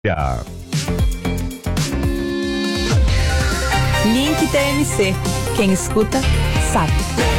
Link TMC. Quem escuta, sabe.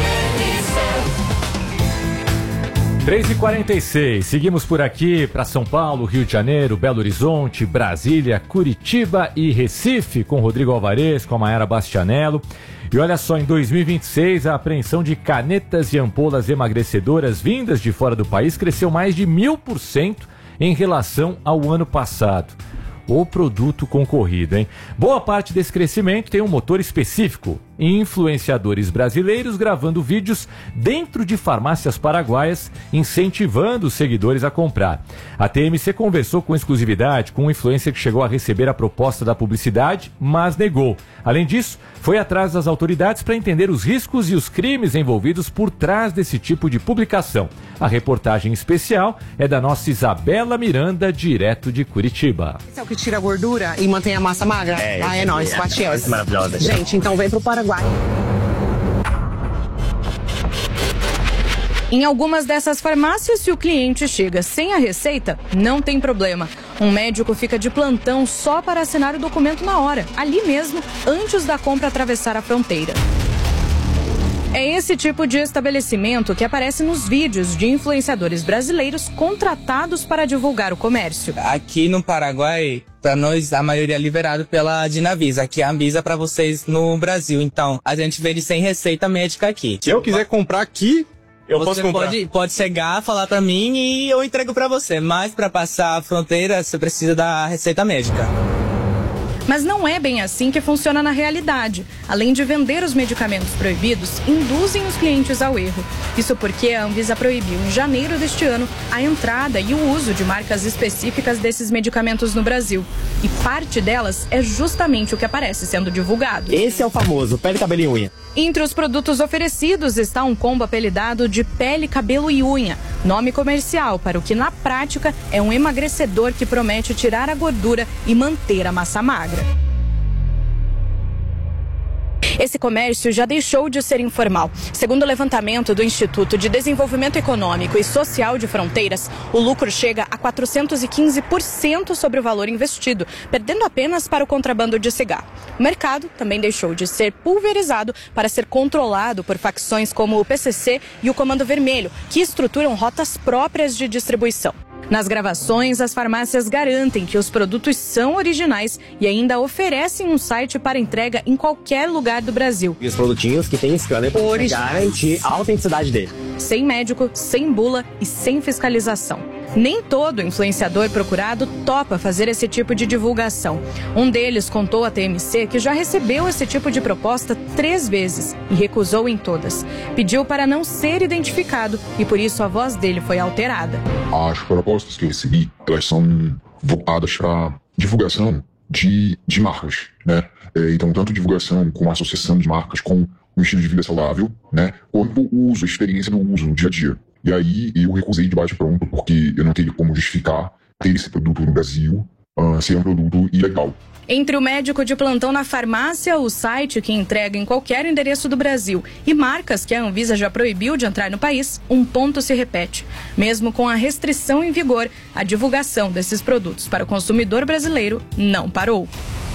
3h46, seguimos por aqui para São Paulo, Rio de Janeiro, Belo Horizonte, Brasília, Curitiba e Recife, com Rodrigo Alvarez, com a Mayara Bastianello. E olha só, em 2026, a apreensão de canetas e ampolas emagrecedoras vindas de fora do país cresceu mais de 1000% em relação ao ano passado. O produto concorrido, hein? Boa parte desse crescimento tem um motor específico. Influenciadores brasileiros gravando vídeos dentro de farmácias paraguaias, incentivando os seguidores a comprar. A TMC conversou com exclusividade com um influencer que chegou a receber a proposta da publicidade, mas negou. Além disso, foi atrás das autoridades para entender os riscos e os crimes envolvidos por trás desse tipo de publicação. A reportagem especial é da nossa Isabela Miranda, direto de Curitiba. Esse é o que tira a gordura e mantém a massa magra? É nóis, Patias. Maravilhosa. Gente, então vem pro Paraguai. Em algumas dessas farmácias, se o cliente chega sem a receita, não tem problema. Um médico fica de plantão só para assinar o documento na hora, ali mesmo, antes da compra atravessar a fronteira. É esse tipo de estabelecimento que aparece nos vídeos de influenciadores brasileiros contratados para divulgar o comércio. Aqui no Paraguai, para nós, a maioria é liberado pela Dinavisa. Aqui é a Anvisa para vocês no Brasil. Então, a gente vende sem receita médica aqui. Se eu quiser comprar aqui, eu posso comprar. Pode chegar, falar para mim e eu entrego para você. Mas para passar a fronteira, você precisa da receita médica. Mas não é bem assim que funciona na realidade. Além de vender os medicamentos proibidos, induzem os clientes ao erro. Isso porque a Anvisa proibiu em janeiro deste ano a entrada e o uso de marcas específicas desses medicamentos no Brasil. E parte delas é justamente o que aparece sendo divulgado. Esse é o famoso pele, cabelo e unha. Entre os produtos oferecidos está um combo apelidado de pele, cabelo e unha, nome comercial para o que na prática é um emagrecedor que promete tirar a gordura e manter a massa magra. Esse comércio já deixou de ser informal. Segundo o levantamento do Instituto de Desenvolvimento Econômico e Social de Fronteiras, o lucro chega a 415% sobre o valor investido, perdendo apenas para o contrabando de cigarro. O mercado também deixou de ser pulverizado para ser controlado por facções como o PCC e o Comando Vermelho, que estruturam rotas próprias de distribuição. Nas gravações, as farmácias garantem que os produtos são originais e ainda oferecem um site para entrega em qualquer lugar do Brasil. E os produtinhos que tem scanner para garantir a autenticidade dele. Sem médico, sem bula e sem fiscalização. Nem todo influenciador procurado topa fazer esse tipo de divulgação. Um deles contou à TMC que já recebeu esse tipo de proposta 3 vezes e recusou em todas. Pediu para não ser identificado e por isso a voz dele foi alterada. As propostas que eu recebi, elas são voltadas para divulgação de marcas, né? Então, tanto divulgação com a associação de marcas com o estilo de vida saudável, né? Quanto o uso, a experiência do uso no dia a dia. E aí eu recusei de bate-pronto porque eu não teria como justificar ter esse produto no Brasil ser um produto ilegal. Entre o médico de plantão na farmácia, o site que entrega em qualquer endereço do Brasil e marcas que a Anvisa já proibiu de entrar no país, um ponto se repete. Mesmo com a restrição em vigor, a divulgação desses produtos para o consumidor brasileiro não parou.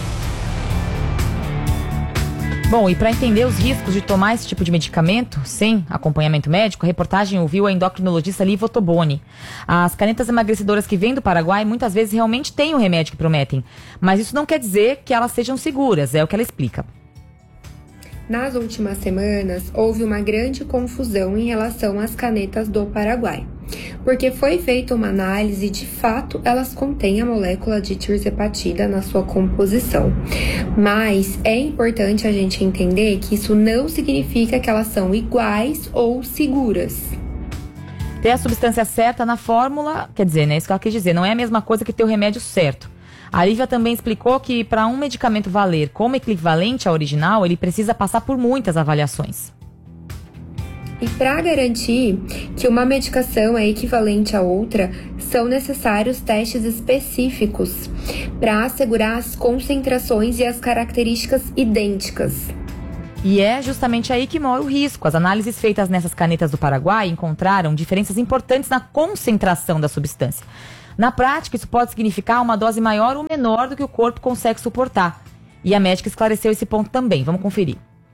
Bom, e para entender os riscos de tomar esse tipo de medicamento sem acompanhamento médico, a reportagem ouviu a endocrinologista Liva Toboni. As canetas emagrecedoras que vêm do Paraguai muitas vezes realmente têm o remédio que prometem, mas isso não quer dizer que elas sejam seguras, é o que ela explica. Nas últimas semanas, houve uma grande confusão em relação às canetas do Paraguai, porque foi feita uma análise e, de fato, elas contêm a molécula de tirzepatida na sua composição. Mas é importante a gente entender que isso não significa que elas são iguais ou seguras. Ter a substância certa na fórmula, quer dizer, né? Isso que ela quis dizer, não é a mesma coisa que ter o remédio certo. A Lívia também explicou que para um medicamento valer como equivalente ao original, ele precisa passar por muitas avaliações. E para garantir que uma medicação é equivalente a outra, são necessários testes específicos para assegurar as concentrações e as características idênticas. E é justamente aí que mora o risco. As análises feitas nessas canetas do Paraguai encontraram diferenças importantes na concentração da substância. Na prática, isso pode significar uma dose maior ou menor do que o corpo consegue suportar. E a médica esclareceu esse ponto também. Vamos conferir.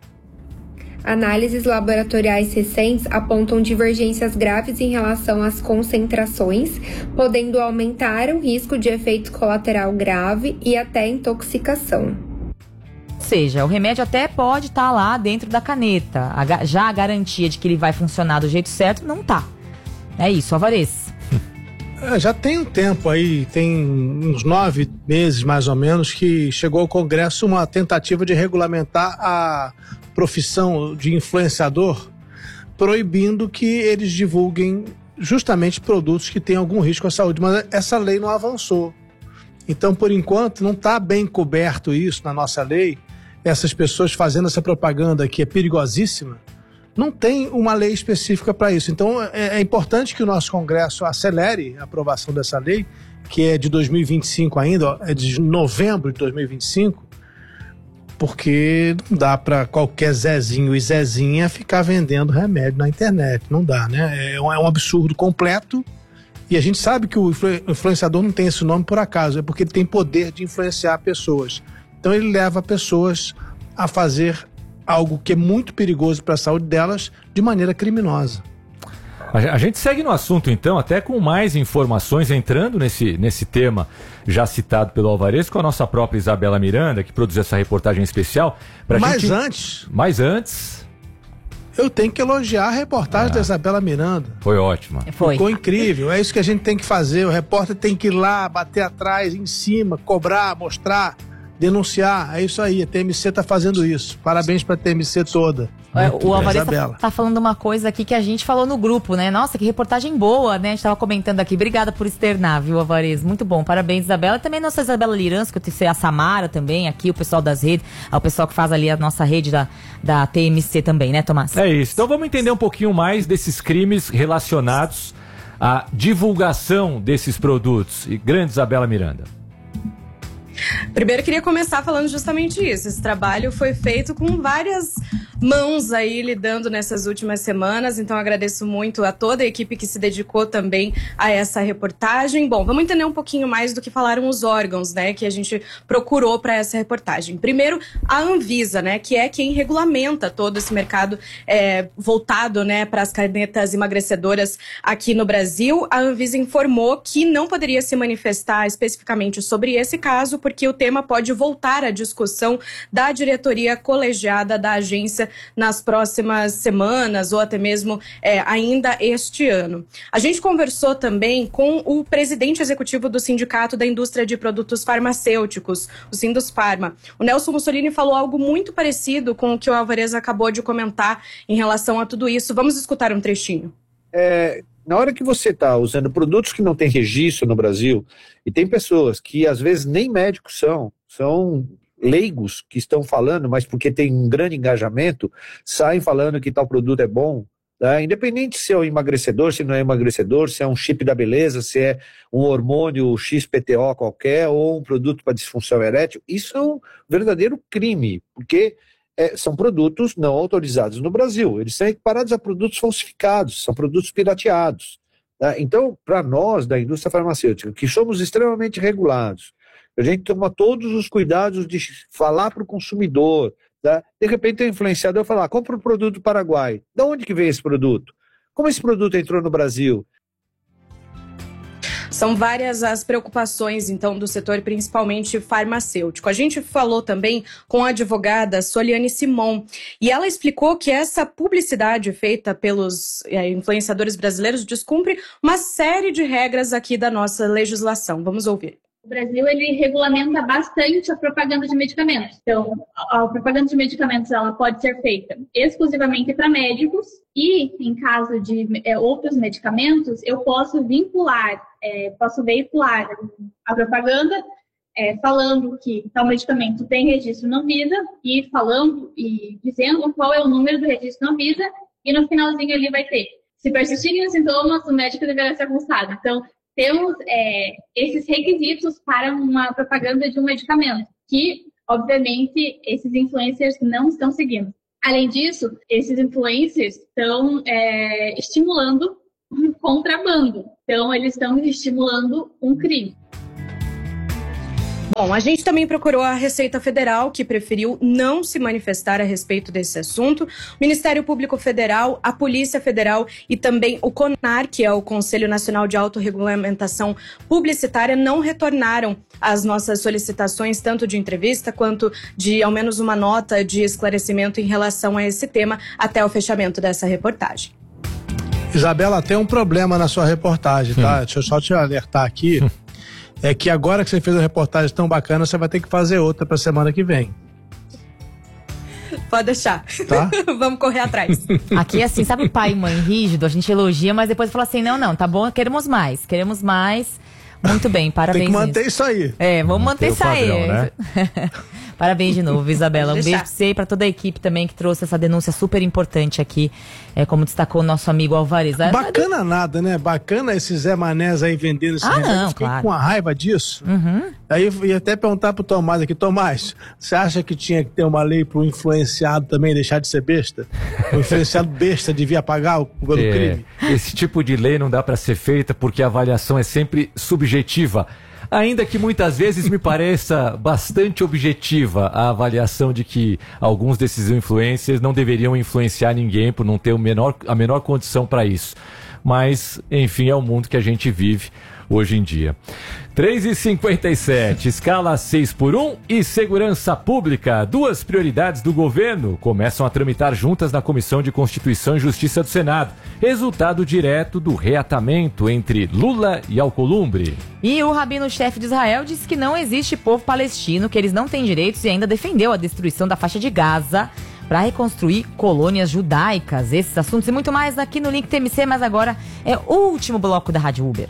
Análises laboratoriais recentes apontam divergências graves em relação às concentrações, podendo aumentar o risco de efeito colateral grave e até intoxicação. Ou seja, o remédio até pode estar lá dentro da caneta. Já a garantia de que ele vai funcionar do jeito certo não tá. É isso, Alvarez. Já tem um tempo aí, tem uns 9 meses mais ou menos, que chegou ao Congresso uma tentativa de regulamentar a profissão de influenciador, proibindo que eles divulguem justamente produtos que têm algum risco à saúde, mas essa lei não avançou. Então, por enquanto, não está bem coberto isso na nossa lei. Essas pessoas fazendo essa propaganda que é perigosíssima, não tem uma lei específica para isso. Então, é importante que o nosso Congresso acelere a aprovação dessa lei, que é de 2025 ainda, é de novembro de 2025, porque não dá para qualquer Zezinho e Zezinha ficar vendendo remédio na internet. Não dá, né? É um absurdo completo. E a gente sabe que o influenciador não tem esse nome por acaso, é porque ele tem poder de influenciar pessoas. Então ele leva pessoas a fazer algo que é muito perigoso para a saúde delas de maneira criminosa. A gente segue no assunto, então, até com mais informações, entrando nesse tema já citado pelo Alvarez, com a nossa própria Isabela Miranda, que produziu essa reportagem especial. Mas antes... Eu tenho que elogiar a reportagem da Isabela Miranda. Foi ótima. Ficou incrível. É isso que a gente tem que fazer. O repórter tem que ir lá, bater atrás, em cima, cobrar, mostrar, denunciar. É isso aí. A TMC está fazendo isso. Parabéns para a TMC toda. O Alvarez tá falando uma coisa aqui que a gente falou no grupo, né? Nossa, que reportagem boa, né? A gente tava comentando aqui. Obrigada por externar, viu, Alvarez? Muito bom. Parabéns, Isabela. E também nossa Isabela Liranço, que eu tenho a Samara também, aqui, o pessoal das redes, o pessoal que faz ali a nossa rede da TMC também, né, Tomás? É isso. Então vamos entender um pouquinho mais desses crimes relacionados à divulgação desses produtos. E grande Isabela Miranda. Primeiro, eu queria começar falando justamente isso. Esse trabalho foi feito com várias mãos aí lidando nessas últimas semanas, então agradeço muito a toda a equipe que se dedicou também a essa reportagem. Bom, vamos entender um pouquinho mais do que falaram os órgãos, né, que a gente procurou para essa reportagem. Primeiro, a Anvisa, né, que é quem regulamenta todo esse mercado voltado, né, para as canetas emagrecedoras aqui no Brasil. A Anvisa informou que não poderia se manifestar especificamente sobre esse caso, porque o tema pode voltar à discussão da diretoria colegiada da agência nas próximas semanas ou até mesmo ainda este ano. A gente conversou também com o presidente executivo do Sindicato da Indústria de Produtos Farmacêuticos, o Sindusfarma. O Nelson Mussolini falou algo muito parecido com o que o Alvarez acabou de comentar em relação a tudo isso. Vamos escutar um trechinho. Na hora que você está usando produtos que não têm registro no Brasil, e tem pessoas que às vezes nem médicos são leigos que estão falando, mas porque tem um grande engajamento, saem falando que tal produto é bom, tá? Independente se é um emagrecedor, se não é emagrecedor, se é um chip da beleza, se é um hormônio XPTO qualquer, ou um produto para disfunção erétil, isso é um verdadeiro crime, porque são produtos não autorizados no Brasil, eles são equiparados a produtos falsificados, são produtos pirateados. Tá? Então, para nós da indústria farmacêutica, que somos extremamente regulados, a gente toma todos os cuidados de falar para o consumidor, tá? De repente o influenciador falar, compra um produto do Paraguai, de onde que veio esse produto? Como esse produto entrou no Brasil? São várias as preocupações, então, do setor, principalmente farmacêutico. A gente falou também com a advogada Soliane Simon, e ela explicou que essa publicidade feita pelos influenciadores brasileiros descumpre uma série de regras aqui da nossa legislação. Vamos ouvir. O Brasil, ele regulamenta bastante a propaganda de medicamentos. Então, a propaganda de medicamentos, ela pode ser feita exclusivamente para médicos e, em caso de outros medicamentos, eu posso veicular a propaganda falando que tal medicamento tem registro na Anvisa e falando e dizendo qual é o número do registro na Anvisa e no finalzinho ali vai ter. Se persistirem os sintomas, o médico deverá ser consultado. Então, temos esses requisitos para uma propaganda de um medicamento, que, obviamente, esses influencers não estão seguindo. Além disso, esses influencers estão estimulando um contrabando. Então, eles estão estimulando um crime. Bom, a gente também procurou a Receita Federal, que preferiu não se manifestar a respeito desse assunto. O Ministério Público Federal, a Polícia Federal e também o CONAR, que é o Conselho Nacional de Autorregulamentação Publicitária, não retornaram às nossas solicitações, tanto de entrevista quanto de ao menos uma nota de esclarecimento em relação a esse tema até o fechamento dessa reportagem. Isabela, tem um problema na sua reportagem, tá? Deixa eu só te alertar aqui. É que agora que você fez uma reportagem tão bacana, você vai ter que fazer outra pra semana que vem. Pode deixar. Tá? Vamos correr atrás. Aqui, assim, sabe o pai e mãe rígido? A gente elogia, mas depois fala assim, não, tá bom, queremos mais. Muito bem, parabéns. Tem que manter isso aí. Vamos manter isso aí. Padrão, né? Parabéns de novo, Isabela. Um beijo pra você e pra toda a equipe também que trouxe essa denúncia super importante aqui, como destacou o nosso amigo Alvarez. Bacana nada, né? Bacana esses Zé Manés aí vendendo esse remédio. Não, Fiquei claro. com a raiva disso. Aí eu ia até perguntar pro Tomás aqui, Tomás, você acha que tinha que ter uma lei pro influenciado também deixar de ser besta? O influenciado besta devia pagar pelo crime? Esse tipo de lei não dá para ser feita porque a avaliação é sempre subjetiva. Ainda que muitas vezes me pareça bastante objetiva a avaliação de que alguns desses influencers não deveriam influenciar ninguém por não ter a menor condição para isso. Mas, enfim, é o mundo que a gente vive hoje em dia. 3h57, escala 6x1 e segurança pública. Duas prioridades do governo começam a tramitar juntas na Comissão de Constituição e Justiça do Senado. Resultado direto do reatamento entre Lula e Alcolumbre. E o rabino-chefe de Israel disse que não existe povo palestino, que eles não têm direitos e ainda defendeu a destruição da faixa de Gaza para reconstruir colônias judaicas. Esses assuntos e muito mais aqui no Link TMC, mas agora é o último bloco da Rádio Uber.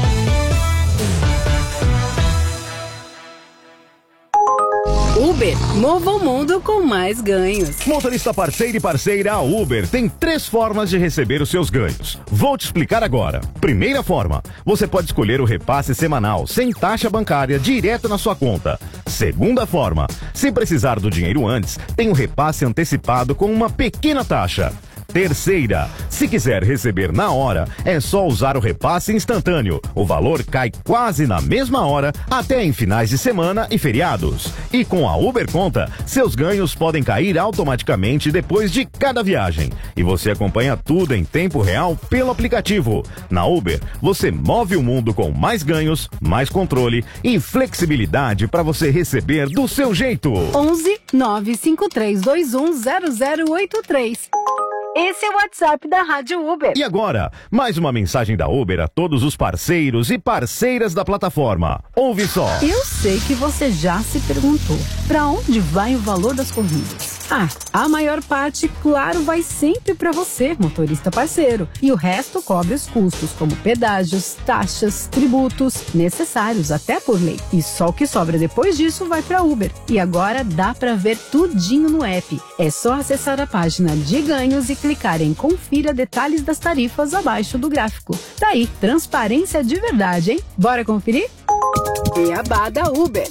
Uber, mova o mundo com mais ganhos. Motorista parceiro e parceira, a Uber tem 3 formas de receber os seus ganhos. Vou te explicar agora. Primeira forma, você pode escolher o repasse semanal, sem taxa bancária, direto na sua conta. Segunda forma, se precisar do dinheiro antes, tem um repasse antecipado com uma pequena taxa. Terceira, se quiser receber na hora, é só usar o repasse instantâneo. O valor cai quase na mesma hora, até em finais de semana e feriados. E com a Uber Conta, seus ganhos podem cair automaticamente depois de cada viagem. E você acompanha tudo em tempo real pelo aplicativo. Na Uber, você move o mundo com mais ganhos, mais controle e flexibilidade para você receber do seu jeito. 11 95321 0083. Esse é o WhatsApp da Rádio Uber. E agora, mais uma mensagem da Uber a todos os parceiros e parceiras da plataforma. Ouve só. Eu sei que você já se perguntou, para onde vai o valor das corridas? A maior parte, claro, vai sempre para você, motorista parceiro. E o resto cobre os custos, como pedágios, taxas, tributos, necessários até por lei. E só o que sobra depois disso vai para Uber. E agora dá para ver tudinho no app. É só acessar a página de ganhos e clicar em confira detalhes das tarifas abaixo do gráfico. Daí, transparência de verdade, hein? Bora conferir? Beabá da Uber.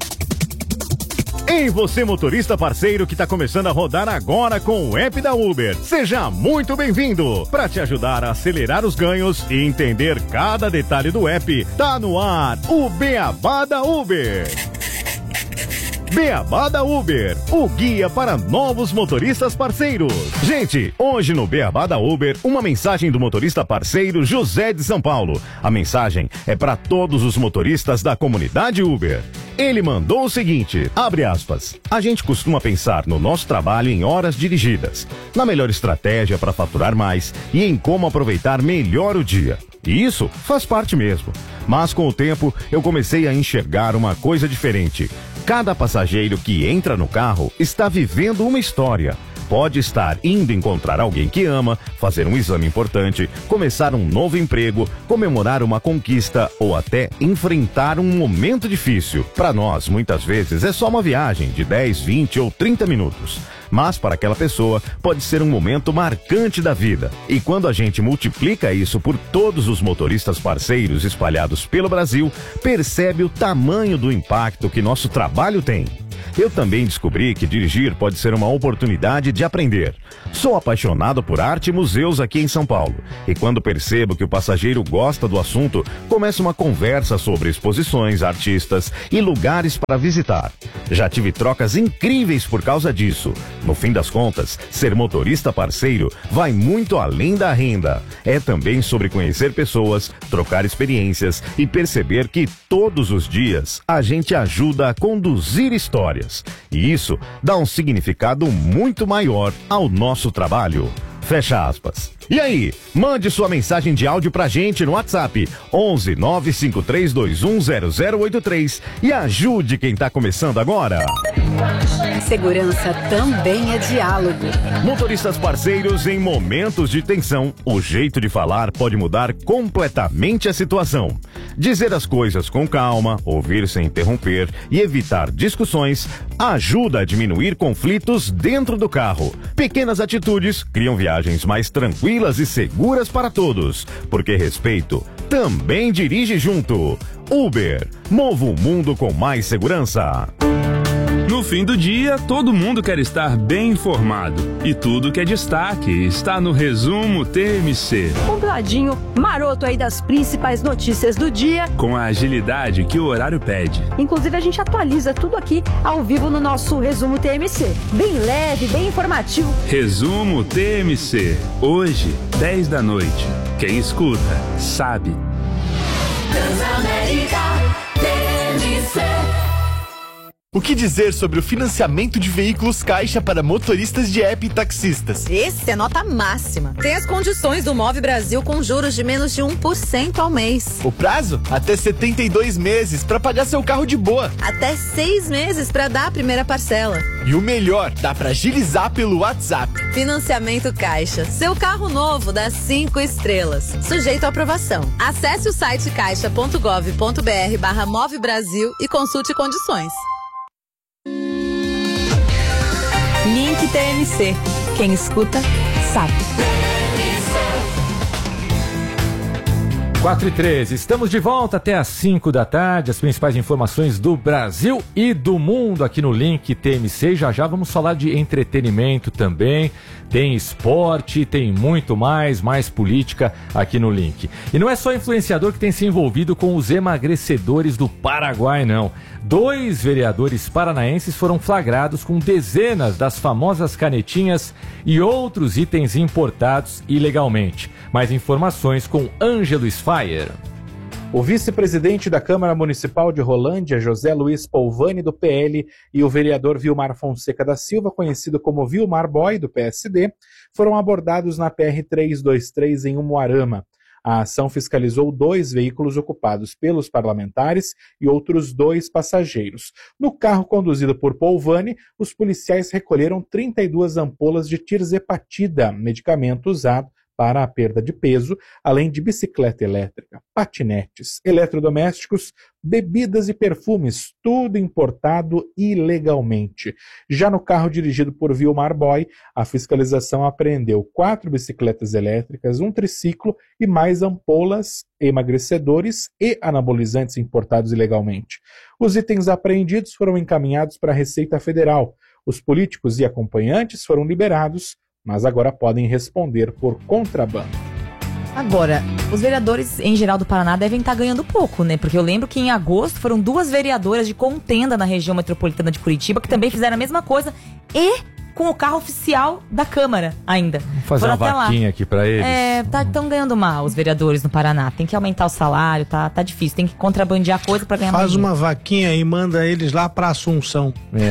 Ei, você motorista parceiro que está começando a rodar agora com o app da Uber. Seja muito bem-vindo! Para te ajudar a acelerar os ganhos e entender cada detalhe do app, tá no ar o Beabá da Uber. Beabá da Uber, o guia para novos motoristas parceiros. Gente, hoje no Beabá da Uber, uma mensagem do motorista parceiro José de São Paulo. A mensagem é para todos os motoristas da comunidade Uber. Ele mandou o seguinte, abre aspas, a gente costuma pensar no nosso trabalho em horas dirigidas, na melhor estratégia para faturar mais e em como aproveitar melhor o dia. E isso faz parte mesmo. Mas com o tempo, eu comecei a enxergar uma coisa diferente. Cada passageiro que entra no carro está vivendo uma história. Pode estar indo encontrar alguém que ama, fazer um exame importante, começar um novo emprego, comemorar uma conquista ou até enfrentar um momento difícil. Para nós, muitas vezes, é só uma viagem de 10, 20 ou 30 minutos. Mas para aquela pessoa, pode ser um momento marcante da vida. E quando a gente multiplica isso por todos os motoristas parceiros espalhados pelo Brasil, percebe o tamanho do impacto que nosso trabalho tem. Eu também descobri que dirigir pode ser uma oportunidade de aprender. Sou apaixonado por arte e museus aqui em São Paulo. E quando percebo que o passageiro gosta do assunto, começa uma conversa sobre exposições, artistas e lugares para visitar. Já tive trocas incríveis por causa disso. No fim das contas, ser motorista parceiro vai muito além da renda. É também sobre conhecer pessoas, trocar experiências e perceber que todos os dias a gente ajuda a conduzir histórias. E isso dá um significado muito maior ao nosso trabalho. Fecha aspas. E aí, mande sua mensagem de áudio pra gente no WhatsApp 11 953210083 e ajude quem tá começando agora. Segurança também é diálogo. Motoristas parceiros em momentos de tensão, o jeito de falar pode mudar completamente a situação. Dizer as coisas com calma, ouvir sem interromper e evitar discussões ajuda a diminuir conflitos dentro do carro. Pequenas atitudes criam viagens mais tranquilas e seguras para todos, porque respeito também dirige junto. Uber, mova o mundo com mais segurança. No fim do dia, todo mundo quer estar bem informado. E tudo que é destaque está no Resumo TMC. Um ladinho maroto aí das principais notícias do dia. Com a agilidade que o horário pede. Inclusive, a gente atualiza tudo aqui ao vivo no nosso Resumo TMC. Bem leve, bem informativo. Resumo TMC. Hoje, 10 da noite. Quem escuta, sabe. Transamérica TMC. O que dizer sobre o financiamento de veículos Caixa para motoristas de app e taxistas? Esse é nota máxima. Tem as condições do Move Brasil com juros de menos de 1% ao mês. O prazo? Até 72 meses para pagar seu carro de boa. Até 6 meses para dar a primeira parcela. E o melhor, dá para agilizar pelo WhatsApp. Financiamento Caixa. Seu carro novo dá 5 estrelas. Sujeito à aprovação. Acesse o site caixa.gov.br/Move Brasil e consulte condições. Link TMC. Quem escuta, sabe. 4h13, estamos de volta até às 5 da tarde, as principais informações do Brasil e do mundo aqui no Link TMC. Já já vamos falar de entretenimento também, tem esporte, tem muito mais política aqui no Link. E não é só influenciador que tem se envolvido com os emagrecedores do Paraguai, não. 2 vereadores paranaenses foram flagrados com dezenas das famosas canetinhas e outros itens importados ilegalmente. Mais informações com Ângelo Sfaier. O vice-presidente da Câmara Municipal de Rolândia, José Luiz Polvani, do PL, e o vereador Vilmar Fonseca da Silva, conhecido como Vilmar Boy, do PSD, foram abordados na PR-323 em Umuarama. A ação fiscalizou 2 veículos ocupados pelos parlamentares e outros 2 passageiros. No carro conduzido por Polvani, os policiais recolheram 32 ampolas de tirzepatida, medicamento usado para a perda de peso, além de bicicleta elétrica, patinetes, eletrodomésticos, bebidas e perfumes, tudo importado ilegalmente. Já no carro dirigido por Vilmar Boy, a fiscalização apreendeu 4 bicicletas elétricas, um triciclo e mais ampolas, emagrecedores e anabolizantes importados ilegalmente. Os itens apreendidos foram encaminhados para a Receita Federal. Os políticos e acompanhantes foram liberados, mas agora podem responder por contrabando. Agora, os vereadores em geral do Paraná devem estar ganhando pouco, né? Porque eu lembro que em agosto foram 2 vereadoras de contenda na região metropolitana de Curitiba que também fizeram a mesma coisa e com o carro oficial da Câmara ainda. Vamos fazer uma vaquinha aqui pra eles. Estão ganhando mal os vereadores no Paraná. Tem que aumentar o salário, tá difícil. Tem que contrabandear coisa pra ganhar mais. Faz uma vaquinha e manda eles lá pra Assunção.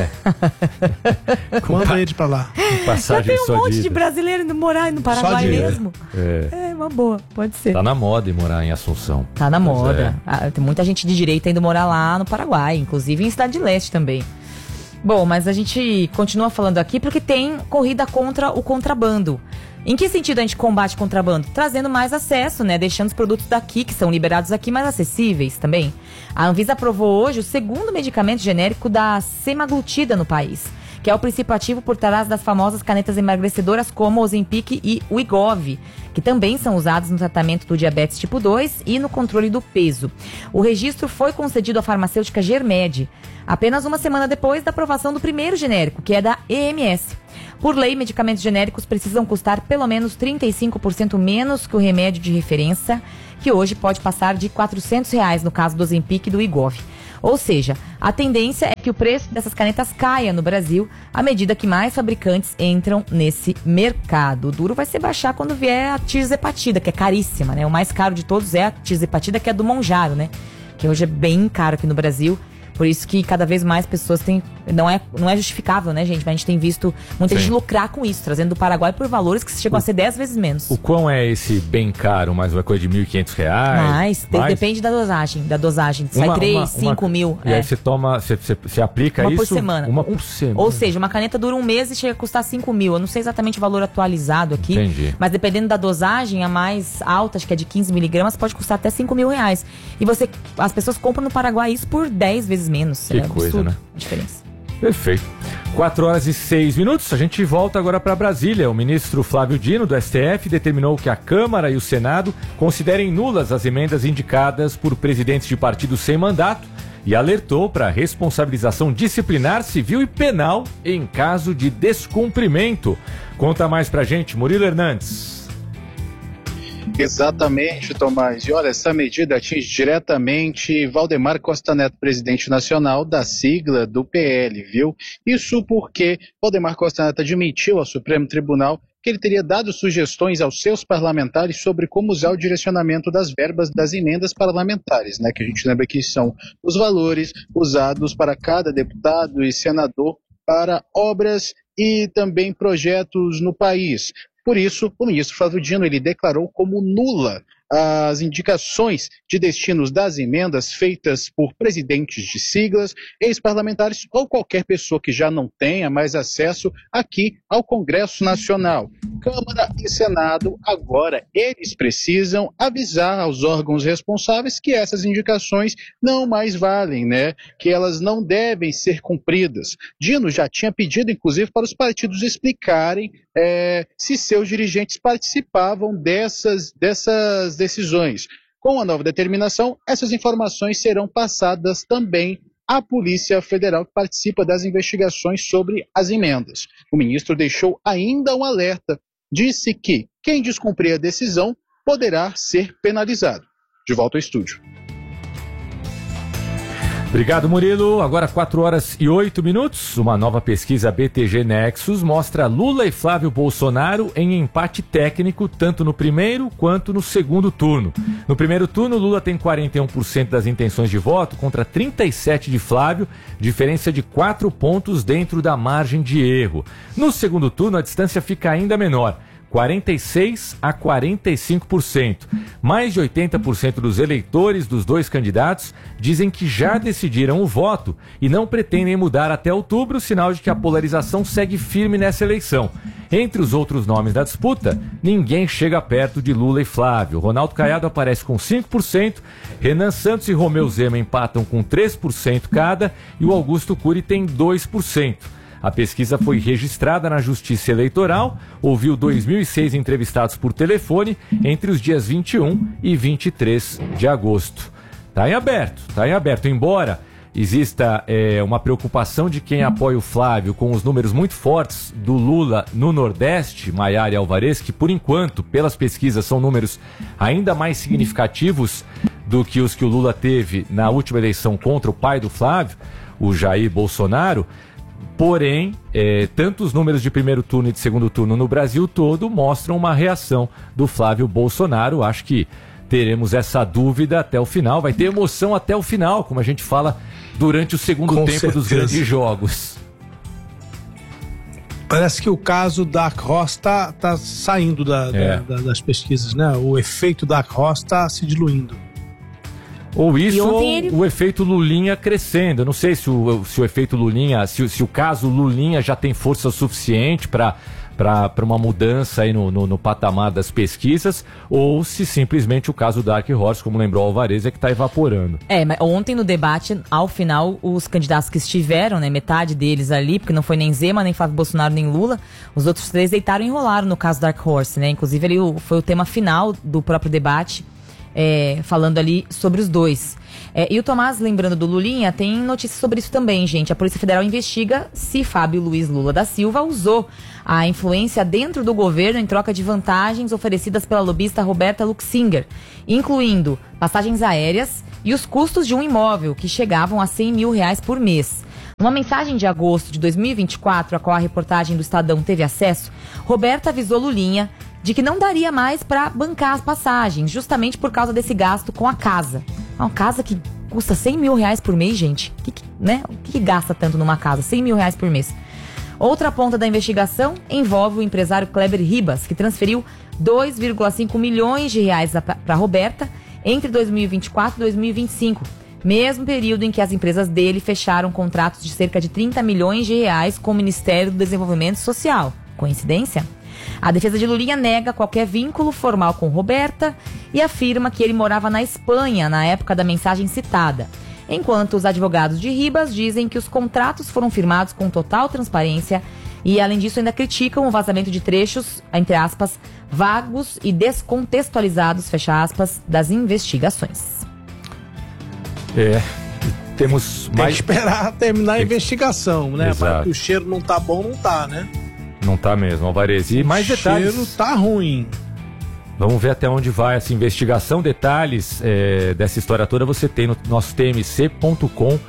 Manda eles pra lá. Já tem um monte de brasileiro indo morar no Paraguai mesmo. É uma boa, pode ser. Tá na moda ir morar em Assunção. Tá na moda. Tem muita gente de direita indo morar lá no Paraguai, inclusive em Cidade Leste também. Bom, mas a gente continua falando aqui porque tem corrida contra o contrabando. Em que sentido a gente combate contrabando? Trazendo mais acesso, né? Deixando os produtos daqui, que são liberados aqui, mais acessíveis também. A Anvisa aprovou hoje o 2º medicamento genérico da semaglutida no país, que é o princípio ativo por trás das famosas canetas emagrecedoras como o Ozempic e o Wegovy, que também são usados no tratamento do diabetes tipo 2 e no controle do peso. O registro foi concedido à farmacêutica Germed apenas uma semana depois da aprovação do primeiro genérico, que é da EMS. Por lei, medicamentos genéricos precisam custar pelo menos 35% menos que o remédio de referência, que hoje pode passar de R$ 400 no caso do Ozempic e do Wegovy. Ou seja, a tendência é que o preço dessas canetas caia no Brasil à medida que mais fabricantes entram nesse mercado. O duro vai ser baixar quando vier a tirzepatida, que é caríssima, né? O mais caro de todos é a tirzepatida, que é do Mounjaro, né? Que hoje é bem caro aqui no Brasil. Por isso que cada vez mais pessoas têm... Não é justificável, né, gente? Mas a gente tem visto muita gente lucrar com isso, trazendo do Paraguai por valores que chegam a ser 10 vezes menos. O quão é esse bem caro? Mais uma coisa de R$ 1.500? Mais? Depende da dosagem. Sai 3, 5 mil. E aí você toma, você aplica uma isso? Por semana. Uma por semana. Ou seja, uma caneta dura um mês e chega a custar 5 mil. Eu não sei exatamente o valor atualizado aqui. Entendi. Mas dependendo da dosagem, a mais alta, acho que é de 15 miligramas, pode custar até 5 mil reais. E as pessoas compram no Paraguai isso por 10 vezes menos. Que coisa, absurdo, né? A diferença. Perfeito. 4h06. A gente volta agora para Brasília. O ministro Flávio Dino, do STF, determinou que a Câmara e o Senado considerem nulas as emendas indicadas por presidentes de partidos sem mandato e alertou para responsabilização disciplinar, civil e penal em caso de descumprimento. Conta mais pra gente, Murilo Hernandes. Exatamente, Tomás. E olha, essa medida atinge diretamente Valdemar Costa Neto, presidente nacional da sigla do PL, viu? Isso porque Valdemar Costa Neto admitiu ao Supremo Tribunal que ele teria dado sugestões aos seus parlamentares sobre como usar o direcionamento das verbas das emendas parlamentares, né? Que a gente lembra que são os valores usados para cada deputado e senador para obras e também projetos no país. Por isso, o ministro Flávio Dino ele declarou como nula as indicações de destinos das emendas feitas por presidentes de siglas, ex-parlamentares ou qualquer pessoa que já não tenha mais acesso aqui ao Congresso Nacional. Câmara e Senado, agora, eles precisam avisar aos órgãos responsáveis que essas indicações não mais valem, né? Que elas não devem ser cumpridas. Dino já tinha pedido, inclusive, para os partidos explicarem se seus dirigentes participavam dessas decisões. Com a nova determinação, essas informações serão passadas também à Polícia Federal, que participa das investigações sobre as emendas. O ministro deixou ainda um alerta. Disse que quem descumprir a decisão poderá ser penalizado. De volta ao estúdio. Obrigado, Murilo. Agora 4h08. Uma nova pesquisa BTG Nexus mostra Lula e Flávio Bolsonaro em empate técnico, tanto no primeiro quanto no segundo turno. No primeiro turno, Lula tem 41% das intenções de voto contra 37% de Flávio, diferença de 4 pontos dentro da margem de erro. No segundo turno, a distância fica ainda menor. 46% a 45%. Mais de 80% dos eleitores dos dois candidatos dizem que já decidiram o voto e não pretendem mudar até outubro, sinal de que a polarização segue firme nessa eleição. Entre os outros nomes da disputa, ninguém chega perto de Lula e Flávio. Ronaldo Caiado aparece com 5%, Renan Santos e Romeu Zema empatam com 3% cada e o Augusto Cury tem 2%. A pesquisa foi registrada na Justiça Eleitoral, ouviu 2.006 entrevistados por telefone entre os dias 21 e 23 de agosto. Está em aberto. Embora exista uma preocupação de quem apoia o Flávio com os números muito fortes do Lula no Nordeste, Maiara e Alvarez, que por enquanto, pelas pesquisas, são números ainda mais significativos do que os que o Lula teve na última eleição contra o pai do Flávio, o Jair Bolsonaro. Porém, tanto os números de primeiro turno e de segundo turno no Brasil todo mostram uma reação do Flávio Bolsonaro. Acho que teremos essa dúvida até o final. Vai ter emoção até o final, como a gente fala durante o segundo tempo dos grandes jogos. Parece que o caso Dark Horse tá saindo das pesquisas, né? O efeito Dark Horse está se diluindo. Ou isso, ou ele... o efeito Lulinha crescendo. Eu não sei se o efeito Lulinha, se o caso Lulinha já tem força suficiente para uma mudança aí no patamar das pesquisas, ou se simplesmente o caso Dark Horse, como lembrou o Alvarez, é que está evaporando. Mas ontem no debate, ao final, os candidatos que estiveram, né, metade deles ali, porque não foi nem Zema, nem Flávio Bolsonaro, nem Lula, os outros 3 deitaram e enrolaram no caso Dark Horse, né? Inclusive ele foi o tema final do próprio debate, falando ali sobre os dois. E o Tomás, lembrando do Lulinha, tem notícia sobre isso também, gente. A Polícia Federal investiga se Fábio Luiz Lula da Silva usou a influência dentro do governo em troca de vantagens oferecidas pela lobista Roberta Luxinger, incluindo passagens aéreas e os custos de um imóvel, que chegavam a R$100 mil por mês. Numa mensagem de agosto de 2024, a qual a reportagem do Estadão teve acesso, Roberta avisou Lulinha de que não daria mais para bancar as passagens, justamente por causa desse gasto com a casa. Uma casa que custa R$100 mil por mês, gente. O que gasta tanto numa casa? R$100 mil por mês. Outra ponta da investigação envolve o empresário Kleber Ribas, que transferiu R$2,5 milhões para Roberta entre 2024 e 2025, mesmo período em que as empresas dele fecharam contratos de cerca de R$30 milhões com o Ministério do Desenvolvimento Social. Coincidência? A defesa de Lulinha nega qualquer vínculo formal com Roberta e afirma que ele morava na Espanha na época da mensagem citada, enquanto os advogados de Ribas dizem que os contratos foram firmados com total transparência e, além disso, ainda criticam o vazamento de trechos, entre aspas, vagos e descontextualizados, fecha aspas, das investigações. Temos Tem que esperar terminar a investigação, né? Exato. Porque o cheiro não tá bom, não tá, né? Não tá mesmo, Alvarez. E mais detalhes. O cheiro tá ruim. Vamos ver até onde vai essa investigação. Detalhes dessa história toda você tem no nosso tmc.com.br,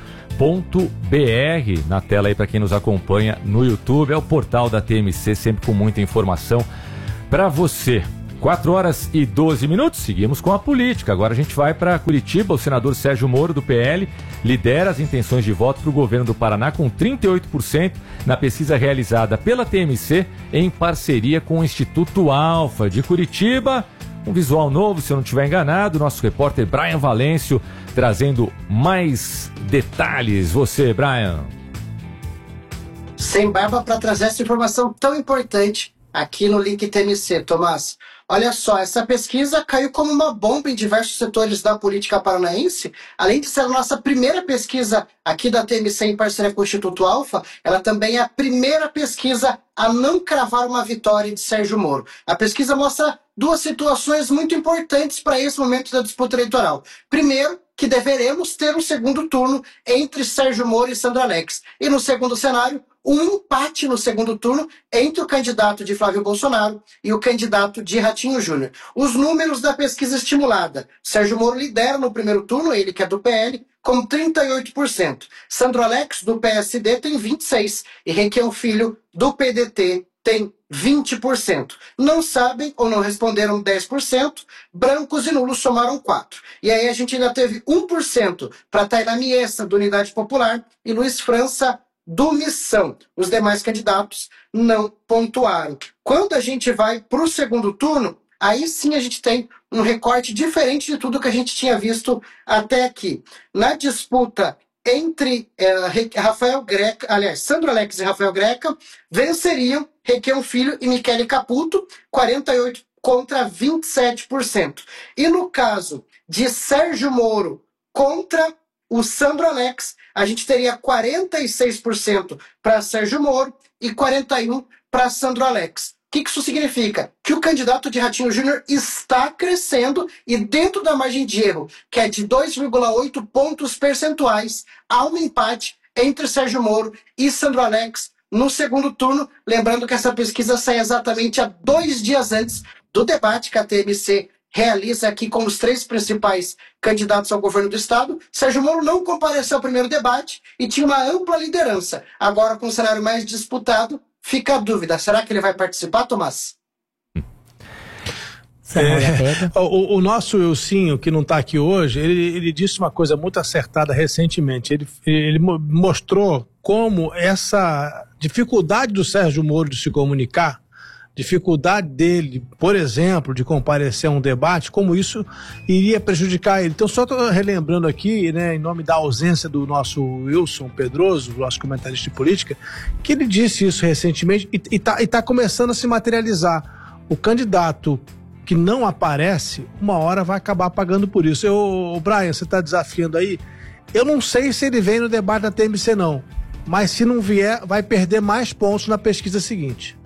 na tela aí para quem nos acompanha no YouTube. É o portal da TMC, sempre com muita informação para você. 4h12, seguimos com a política. Agora a gente vai para Curitiba. O senador Sérgio Moro, do PL, lidera as intenções de voto para o governo do Paraná com 38% na pesquisa realizada pela TMC em parceria com o Instituto Alfa de Curitiba. Um visual novo, se eu não estiver enganado. Nosso repórter Brian Valêncio trazendo mais detalhes. Você, Brian. Sem barba para trazer essa informação tão importante aqui no link TMC, Tomás. Olha só, essa pesquisa caiu como uma bomba em diversos setores da política paranaense. Além de ser a nossa primeira pesquisa aqui da TMC em parceria com o Instituto Alfa, ela também é a primeira pesquisa a não cravar uma vitória de Sérgio Moro. A pesquisa mostra duas situações muito importantes para esse momento da disputa eleitoral. Primeiro, que deveremos ter um segundo turno entre Sérgio Moro e Sandro Alex. E no segundo cenário, um empate no segundo turno entre o candidato de Flávio Bolsonaro e o candidato de Ratinho Júnior. Os números da pesquisa estimulada. Sérgio Moro lidera no primeiro turno, ele que é do PL, com 38%. Sandro Alex, do PSD, tem 26%. E Requião Filho, do PDT, tem 20%. Não sabem ou não responderam 10%, brancos e nulos somaram 4%. E aí a gente ainda teve 1% para Tainá Miessa, do Unidade Popular, e Luiz França, do Missão. Os demais candidatos não pontuaram. Quando a gente vai para o segundo turno, aí sim a gente tem um recorte diferente de tudo que a gente tinha visto até aqui. Na disputa entre Sandro Alex e Rafael Greca, venceriam Requião Filho e Michele Caputo, 48% contra 27%. E no caso de Sérgio Moro contra o Sandro Alex, a gente teria 46% para Sérgio Moro e 41% para Sandro Alex. O que isso significa? Que o candidato de Ratinho Júnior está crescendo e dentro da margem de erro, que é de 2,8 pontos percentuais, há um empate entre Sérgio Moro e Sandro Alex no segundo turno. Lembrando que essa pesquisa sai exatamente há 2 dias antes do debate que a TMC realiza aqui com os 3 principais candidatos ao governo do estado. Sérgio Moro não compareceu ao primeiro debate e tinha uma ampla liderança. Agora, com o cenário mais disputado, fica a dúvida. Será que ele vai participar, Tomás? O nosso Wilsinho, que não está aqui hoje, ele disse uma coisa muito acertada recentemente. Ele mostrou como essa dificuldade do Sérgio Moro de se comunicar dificuldade dele, por exemplo, de comparecer a um debate, como isso iria prejudicar ele. Então, só estou relembrando aqui, né, em nome da ausência do nosso Wilson Pedroso, nosso comentarista de política, que ele disse isso recentemente e tá começando a se materializar. O candidato que não aparece, uma hora vai acabar pagando por isso. Brian, você está desafiando aí? Eu não sei se ele vem no debate da TMC, não. Mas se não vier, vai perder mais pontos na pesquisa seguinte.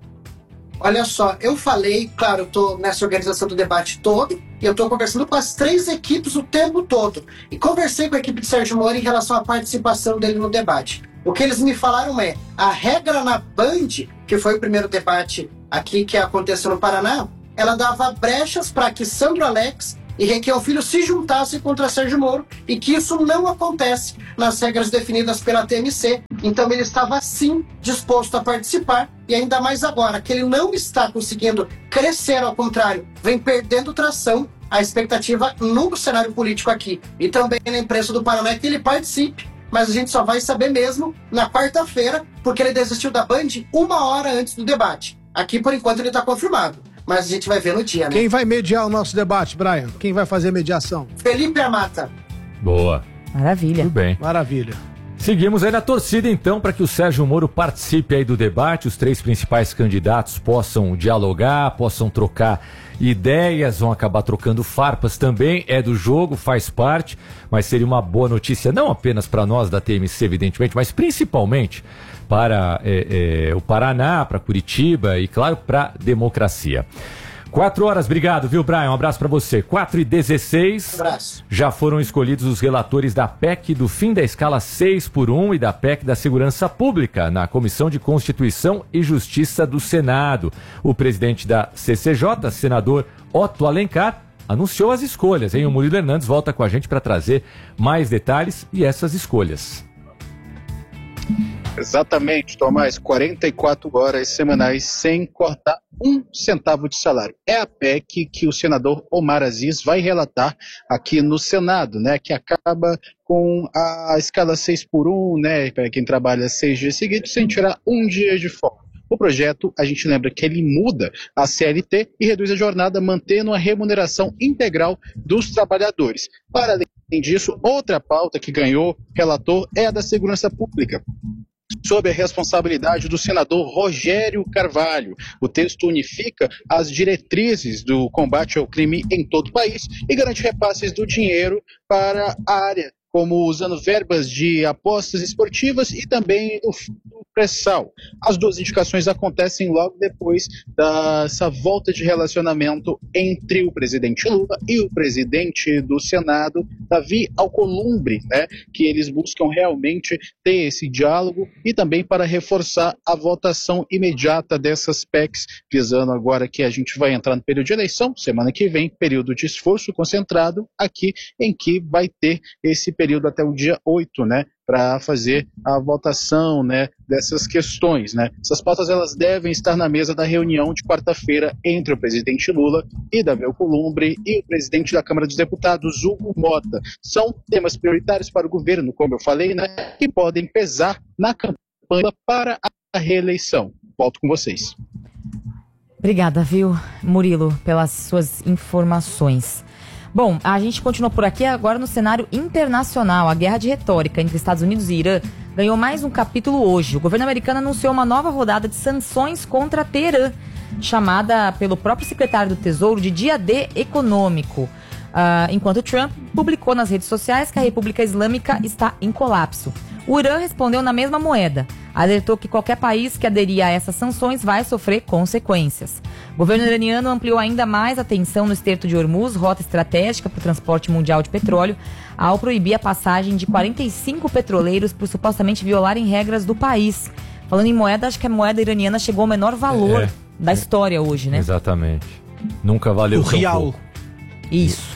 Olha só, eu falei, claro, eu tô nessa organização do debate todo, e eu tô conversando com as 3 equipes o tempo todo. E conversei com a equipe de Sérgio Moro em relação à participação dele no debate. O que eles me falaram é, a regra na Band, que foi o primeiro debate aqui que aconteceu no Paraná, ela dava brechas para que Sandro Alex e Requião Filho se juntassem contra Sérgio Moro, e que isso não acontece nas regras definidas pela TMC. Então ele estava sim disposto a participar, e ainda mais agora que ele não está conseguindo crescer, ao contrário, vem perdendo tração. A expectativa no cenário político aqui e também na imprensa do Paraná é que ele participe, mas a gente só vai saber mesmo na quarta-feira, porque ele desistiu da Band 1 hora antes do debate. Aqui, por enquanto, ele está confirmado. Mas a gente vai ver no dia, né? Quem vai mediar o nosso debate, Brian? Quem vai fazer a mediação? Felipe Amata. Boa. Maravilha. Tudo bem. Maravilha. Seguimos aí na torcida, então, para que o Sérgio Moro participe aí do debate, os 3 principais candidatos possam dialogar, possam trocar ideias, vão acabar trocando farpas também, é do jogo, faz parte, mas seria uma boa notícia, não apenas para nós da TMC, evidentemente, mas principalmente para o Paraná, para Curitiba e, claro, para a democracia. 4 horas, obrigado, viu, Brian? Um abraço para você. 4h16. Abraço. Já foram escolhidos os relatores da PEC do fim da escala 6x1 e da PEC da Segurança Pública na Comissão de Constituição e Justiça do Senado. O presidente da CCJ, senador Otto Alencar, anunciou as escolhas, hein? O Murilo Hernandes volta com a gente para trazer mais detalhes e essas escolhas. Exatamente, Tomás, 44 horas semanais sem cortar 1 centavo de salário. É a PEC que o senador Omar Aziz vai relatar aqui no Senado, né, que acaba com a escala 6x1, né, para quem trabalha 6 dias seguidos, sem tirar 1 dia de folga. O projeto, a gente lembra que ele muda a CLT e reduz a jornada, mantendo a remuneração integral dos trabalhadores. Para além disso, outra pauta que ganhou relator é a da segurança pública, sob a responsabilidade do senador Rogério Carvalho. O texto unifica as diretrizes do combate ao crime em todo o país e garante repasses do dinheiro para a área, como usando verbas de apostas esportivas e também do pré-sal. As 2 indicações acontecem logo depois dessa volta de relacionamento entre o presidente Lula e o presidente do Senado, Davi Alcolumbre, né, que eles buscam realmente ter esse diálogo e também para reforçar a votação imediata dessas PECs, visando agora que a gente vai entrar no período de eleição, semana que vem, período de esforço concentrado aqui, em que vai ter esse período até o dia 8, né, para fazer a votação, né, dessas questões, né. Essas pautas, elas devem estar na mesa da reunião de quarta-feira entre o presidente Lula e Davi Alcolumbre e o presidente da Câmara dos Deputados, Hugo Mota. São temas prioritários para o governo, como eu falei, né, que podem pesar na campanha para a reeleição. Volto com vocês. Obrigada, viu, Murilo, pelas suas informações. Bom, a gente continua por aqui agora no cenário internacional. A guerra de retórica entre Estados Unidos e Irã ganhou mais um capítulo hoje. O governo americano anunciou uma nova rodada de sanções contra Teherã, chamada pelo próprio secretário do Tesouro de Dia D econômico. Enquanto Trump publicou nas redes sociais que a República Islâmica está em colapso. O Irã respondeu na mesma moeda. Alertou que qualquer país que aderir a essas sanções vai sofrer consequências. O governo iraniano ampliou ainda mais a tensão no Estreito de Hormuz, rota estratégica para o transporte mundial de petróleo, ao proibir a passagem de 45 petroleiros por supostamente violarem regras do país. Falando em moeda, acho que a moeda iraniana chegou ao menor valor da história hoje, né? Exatamente. Nunca valeu tão real. pouco. Isso.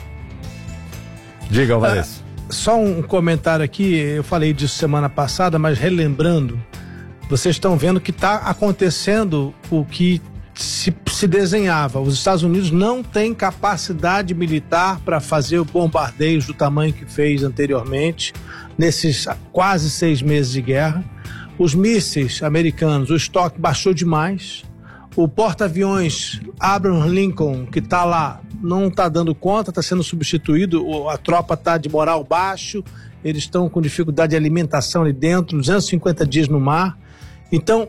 Diga, Vanessa. Só um comentário aqui, eu falei disso semana passada, mas relembrando, vocês estão vendo que está acontecendo o que se desenhava. Os Estados Unidos não têm capacidade militar para fazer bombardeios do tamanho que fez anteriormente, nesses quase 6 meses de guerra. Os mísseis americanos, o estoque baixou demais. O porta-aviões Abraham Lincoln, que está lá, não está dando conta, está sendo substituído, a tropa está de moral baixo, eles estão com dificuldade de alimentação ali dentro, 250 dias no mar. Então,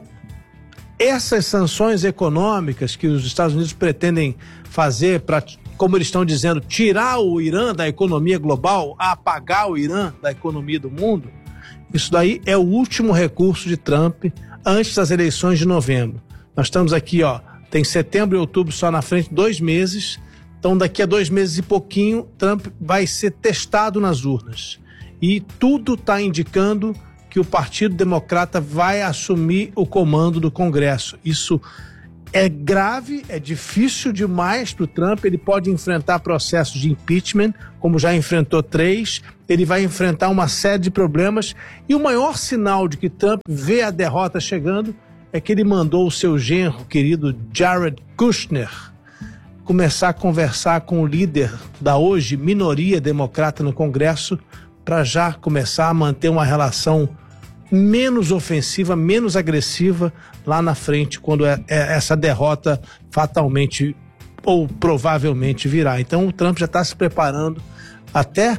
essas sanções econômicas que os Estados Unidos pretendem fazer para, como eles estão dizendo, tirar o Irã da economia global, apagar o Irã da economia do mundo, isso daí é o último recurso de Trump antes das eleições de novembro. Nós estamos aqui, tem setembro e outubro só na frente, 2 meses. Então, daqui a 2 meses e pouquinho, Trump vai ser testado nas urnas. E tudo está indicando que o Partido Democrata vai assumir o comando do Congresso. Isso é grave, é difícil demais para o Trump. Ele pode enfrentar processos de impeachment, como já enfrentou 3. Ele vai enfrentar uma série de problemas. E o maior sinal de que Trump vê a derrota chegando é que ele mandou o seu genro, querido Jared Kushner, começar a conversar com o líder da hoje minoria democrata no Congresso para já começar a manter uma relação menos ofensiva, menos agressiva lá na frente, quando essa derrota fatalmente ou provavelmente virá. Então o Trump já está se preparando, até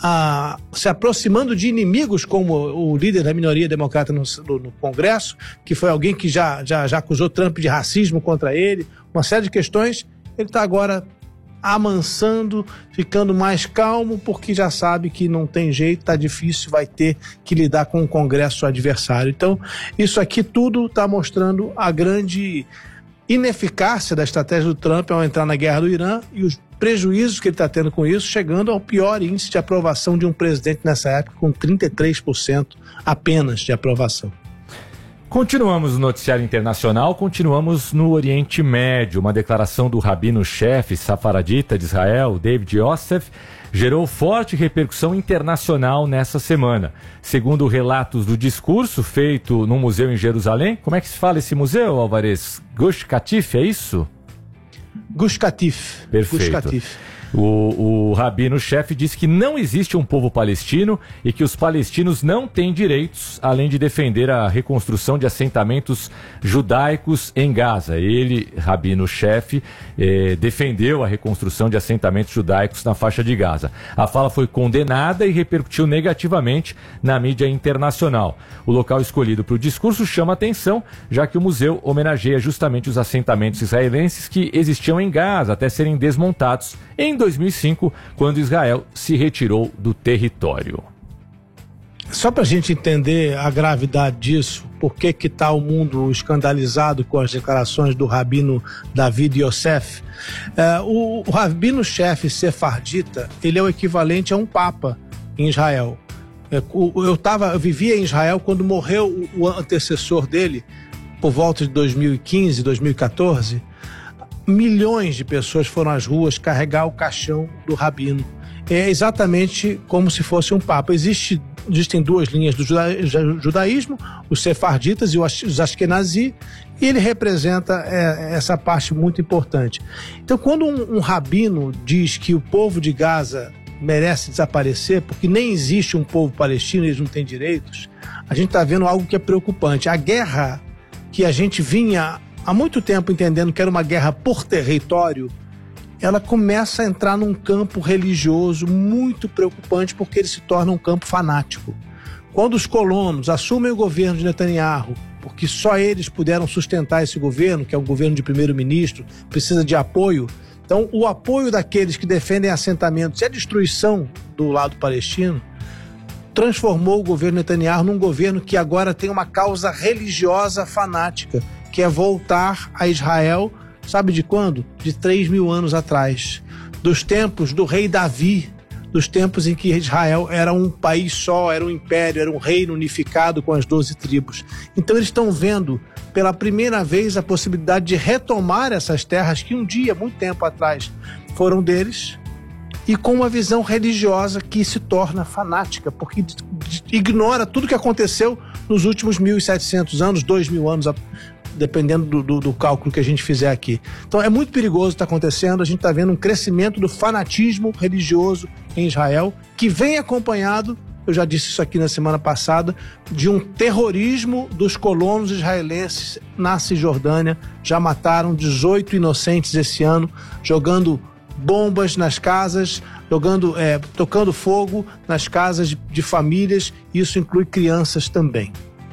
se aproximando de inimigos como o líder da minoria democrata no Congresso, que foi alguém que já acusou Trump de racismo contra ele, uma série de questões. Ele está agora amansando, ficando mais calmo, porque já sabe que não tem jeito, está difícil, vai ter que lidar com o Congresso adversário. Então, isso aqui tudo está mostrando a grande ineficácia da estratégia do Trump ao entrar na guerra do Irã e os prejuízos que ele está tendo com isso, chegando ao pior índice de aprovação de um presidente nessa época, com 33% apenas de aprovação. Continuamos no noticiário internacional, continuamos no Oriente Médio. Uma declaração do rabino-chefe safaradita de Israel, David Yosef, gerou forte repercussão internacional nessa semana. Segundo relatos do discurso feito num museu em Jerusalém, como é que se fala esse museu, Alvarez? Gush Katif, é isso? Gush Katif. Perfeito. Gush Katif. O rabino-chefe disse que não existe um povo palestino e que os palestinos não têm direitos, além de defender a reconstrução de assentamentos judaicos em Gaza. Ele, rabino-chefe, defendeu a reconstrução de assentamentos judaicos na faixa de Gaza. A fala foi condenada e repercutiu negativamente na mídia internacional. O local escolhido para o discurso chama atenção, já que o museu homenageia justamente os assentamentos israelenses que existiam em Gaza até serem desmontados em 2005, quando Israel se retirou do território. Só para a gente entender a gravidade disso, por que está o mundo escandalizado com as declarações do rabino David Yosef, o rabino-chefe sefardita, ele é o equivalente a um papa em Israel. Eu vivia em Israel quando morreu o antecessor dele, por volta de 2015, 2014, milhões de pessoas foram às ruas carregar o caixão do rabino. É exatamente como se fosse um papa. Existem 2 linhas do judaísmo, os sefarditas e os ashkenazi, e ele representa essa parte muito importante. Então, quando um rabino diz que o povo de Gaza merece desaparecer, porque nem existe um povo palestino, eles não têm direitos, a gente está vendo algo que é preocupante. A guerra que a gente vinha há muito tempo entendendo que era uma guerra por território, ela começa a entrar num campo religioso muito preocupante, porque ele se torna um campo fanático. Quando os colonos assumem o governo de Netanyahu, porque só eles puderam sustentar esse governo, que é um governo de primeiro-ministro, precisa de apoio. Então, o apoio daqueles que defendem assentamentos e a destruição do lado palestino transformou o governo Netanyahu num governo que agora tem uma causa religiosa fanática, que é voltar a Israel, sabe de quando? De 3.000 anos atrás. Dos tempos do rei Davi, dos tempos em que Israel era um país só, era um império, era um reino unificado com as 12 tribos. Então eles estão vendo pela primeira vez a possibilidade de retomar essas terras que um dia, muito tempo atrás, foram deles, e com uma visão religiosa que se torna fanática, porque ignora tudo que aconteceu nos últimos 1.700 anos, 2.000 anos, dependendo do cálculo que a gente fizer aqui. Então é muito perigoso o que está acontecendo, a gente está vendo um crescimento do fanatismo religioso em Israel, que vem acompanhado eu já disse isso aqui na semana passada, de um terrorismo dos colonos israelenses na Cisjordânia. Já mataram 18 inocentes esse ano, jogando bombas nas casas, tocando fogo nas casas de famílias. Isso inclui crianças também.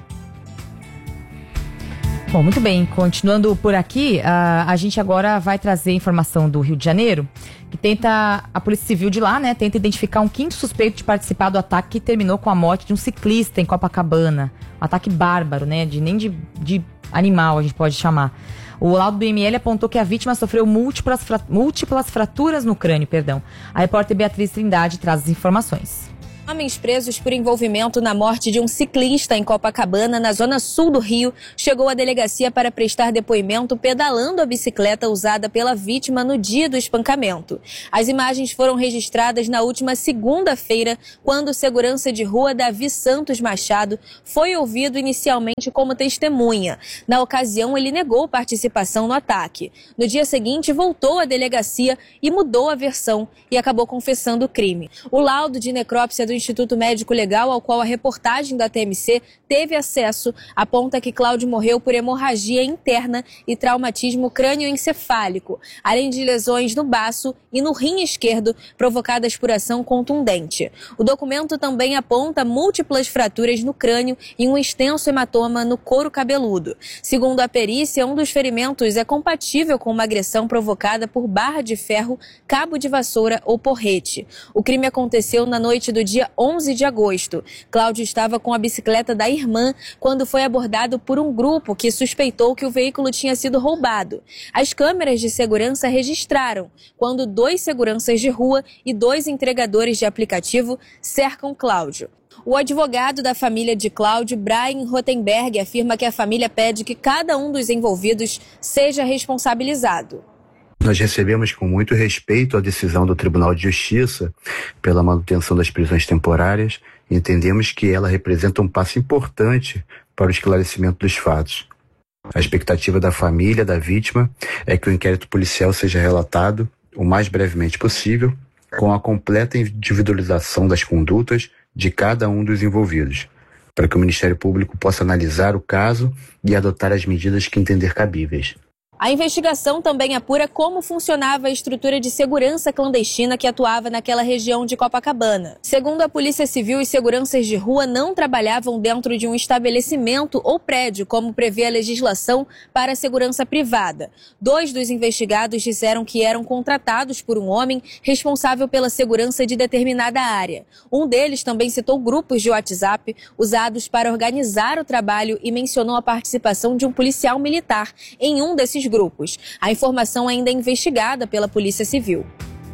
Bom, muito bem. Continuando por aqui, a gente agora vai trazer informação do Rio de Janeiro, que a Polícia Civil de lá, né, tenta identificar um quinto suspeito de participar do ataque que terminou com a morte de um ciclista em Copacabana. Um ataque bárbaro, né, nem de animal a gente pode chamar. O laudo do IML apontou que a vítima sofreu múltiplas fraturas no crânio, A repórter Beatriz Trindade traz as informações. Homens presos por envolvimento na morte de um ciclista em Copacabana, na zona sul do Rio, chegou à delegacia para prestar depoimento pedalando a bicicleta usada pela vítima no dia do espancamento. As imagens foram registradas na última segunda-feira, quando o segurança de rua Davi Santos Machado foi ouvido inicialmente como testemunha. Na ocasião, ele negou participação no ataque. No dia seguinte, voltou à delegacia e mudou a versão e acabou confessando o crime. O laudo de necrópsia do Instituto Médico Legal, ao qual a reportagem da TMC teve acesso, aponta que Cláudio morreu por hemorragia interna e traumatismo crânioencefálico, além de lesões no baço e no rim esquerdo provocadas por ação contundente. O documento também aponta múltiplas fraturas no crânio e um extenso hematoma no couro cabeludo. Segundo a perícia, um dos ferimentos é compatível com uma agressão provocada por barra de ferro, cabo de vassoura ou porrete. O crime aconteceu na noite do dia 11 de agosto. Cláudio estava com a bicicleta da irmã quando foi abordado por um grupo que suspeitou que o veículo tinha sido roubado. As câmeras de segurança registraram quando 2 seguranças de rua e 2 entregadores de aplicativo cercam Cláudio. O advogado da família de Cláudio, Brian Rothenberg, afirma que a família pede que cada um dos envolvidos seja responsabilizado. Nós recebemos com muito respeito a decisão do Tribunal de Justiça pela manutenção das prisões temporárias e entendemos que ela representa um passo importante para o esclarecimento dos fatos. A expectativa da família da vítima é que o inquérito policial seja relatado o mais brevemente possível, com a completa individualização das condutas de cada um dos envolvidos, para que o Ministério Público possa analisar o caso e adotar as medidas que entender cabíveis. A investigação também apura como funcionava a estrutura de segurança clandestina que atuava naquela região de Copacabana. Segundo a Polícia Civil, os seguranças de rua não trabalhavam dentro de um estabelecimento ou prédio, como prevê a legislação para a segurança privada. 2 dos investigados disseram que eram contratados por um homem responsável pela segurança de determinada área. Um deles também citou grupos de WhatsApp usados para organizar o trabalho e mencionou a participação de um policial militar em um desses grupos. A informação ainda é investigada pela Polícia Civil.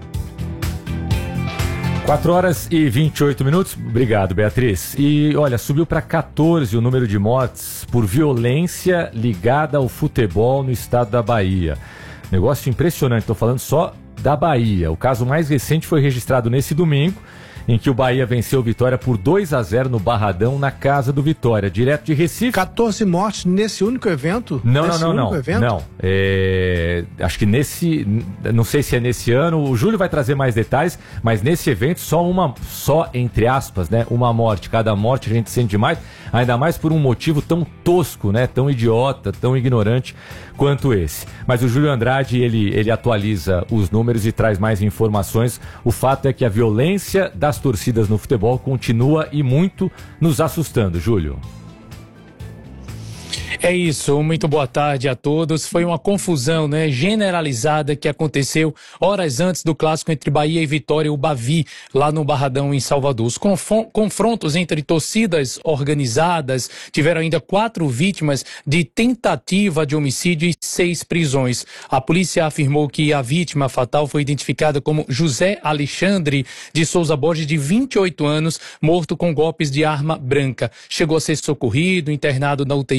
4h28. Obrigado, Beatriz. E olha, subiu para 14 o número de mortes por violência ligada ao futebol no estado da Bahia. Negócio impressionante, estou falando só da Bahia. O caso mais recente foi registrado nesse domingo, em que o Bahia venceu o Vitória por 2-0 no Barradão, na casa do Vitória, direto de Recife. 14 mortes nesse único evento? Não. Acho que não sei se é nesse ano, o Júlio vai trazer mais detalhes, mas nesse evento só entre aspas, né, uma morte. Cada morte a gente sente demais, ainda mais por um motivo tão tosco, né, tão idiota, tão ignorante quanto esse. Mas o Júlio Andrade, ele atualiza os números e traz mais informações. O fato é que a violência das torcidas no futebol continua e muito nos assustando, Júlio. É isso, muito boa tarde a todos. Foi uma confusão, né, generalizada que aconteceu horas antes do clássico entre Bahia e Vitória, o Bavi, lá no Barradão, em Salvador. Os confrontos entre torcidas organizadas tiveram ainda 4 vítimas de tentativa de homicídio e 6 prisões. A polícia afirmou que a vítima fatal foi identificada como José Alexandre de Souza Borges, de 28 anos, morto com golpes de arma branca. Chegou a ser socorrido, internado na UTI, mas não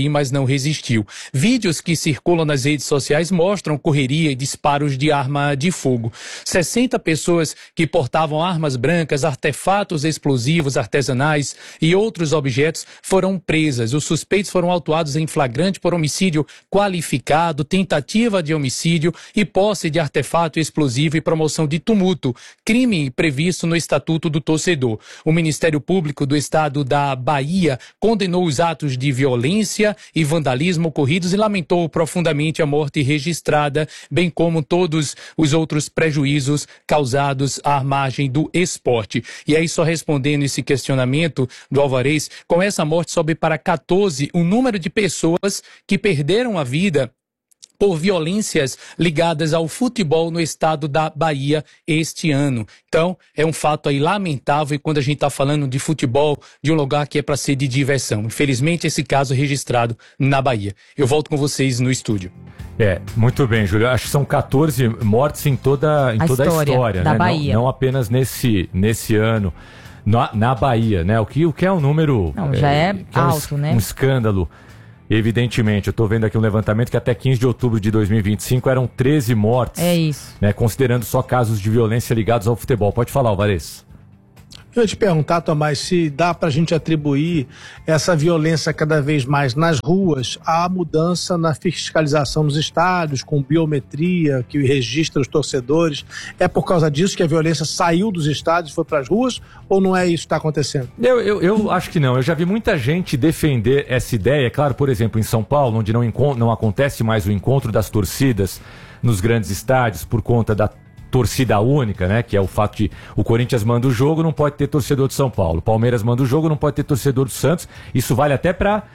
resistiu. Vídeos que circulam nas redes sociais mostram correria e disparos de arma de fogo. 60 pessoas que portavam armas brancas, artefatos explosivos artesanais e outros objetos foram presas. Os suspeitos foram autuados em flagrante por homicídio qualificado, tentativa de homicídio e posse de artefato explosivo e promoção de tumulto, crime previsto no Estatuto do Torcedor. O Ministério Público do Estado da Bahia condenou os atos de violência e vandalismo ocorridos e lamentou profundamente a morte registrada, bem como todos os outros prejuízos causados à margem do esporte. E aí, só respondendo esse questionamento do Alvarez, com essa morte sobe para 14 o número de pessoas que perderam a vida por violências ligadas ao futebol no estado da Bahia este ano. Então, é um fato aí lamentável quando a gente está falando de futebol, de um lugar que é para ser de diversão. Infelizmente, esse caso é registrado na Bahia. Eu volto com vocês no estúdio. Muito bem, Júlio. Acho que são 14 mortes em toda a história, da né? Bahia. Não apenas nesse ano. Na Bahia, né? O que é um número... já é alto, né? Um escândalo. Evidentemente, eu estou vendo aqui um levantamento que até 15 de outubro de 2025 eram 13 mortes. É isso. Né, considerando só casos de violência ligados ao futebol. Pode falar, Alvarez. Eu ia te perguntar, Tomás, se dá para a gente atribuir essa violência cada vez mais nas ruas à mudança na fiscalização nos estádios, com biometria, que registra os torcedores. É por causa disso que a violência saiu dos estádios e foi para as ruas? Ou não é isso que está acontecendo? Eu acho que não. Eu já vi muita gente defender essa ideia. É claro, por exemplo, em São Paulo, onde não acontece mais o encontro das torcidas nos grandes estádios por conta da torcida única, né? Que é o fato de o Corinthians manda o jogo, não pode ter torcedor de São Paulo. O Palmeiras manda o jogo, não pode ter torcedor do Santos. Isso vale até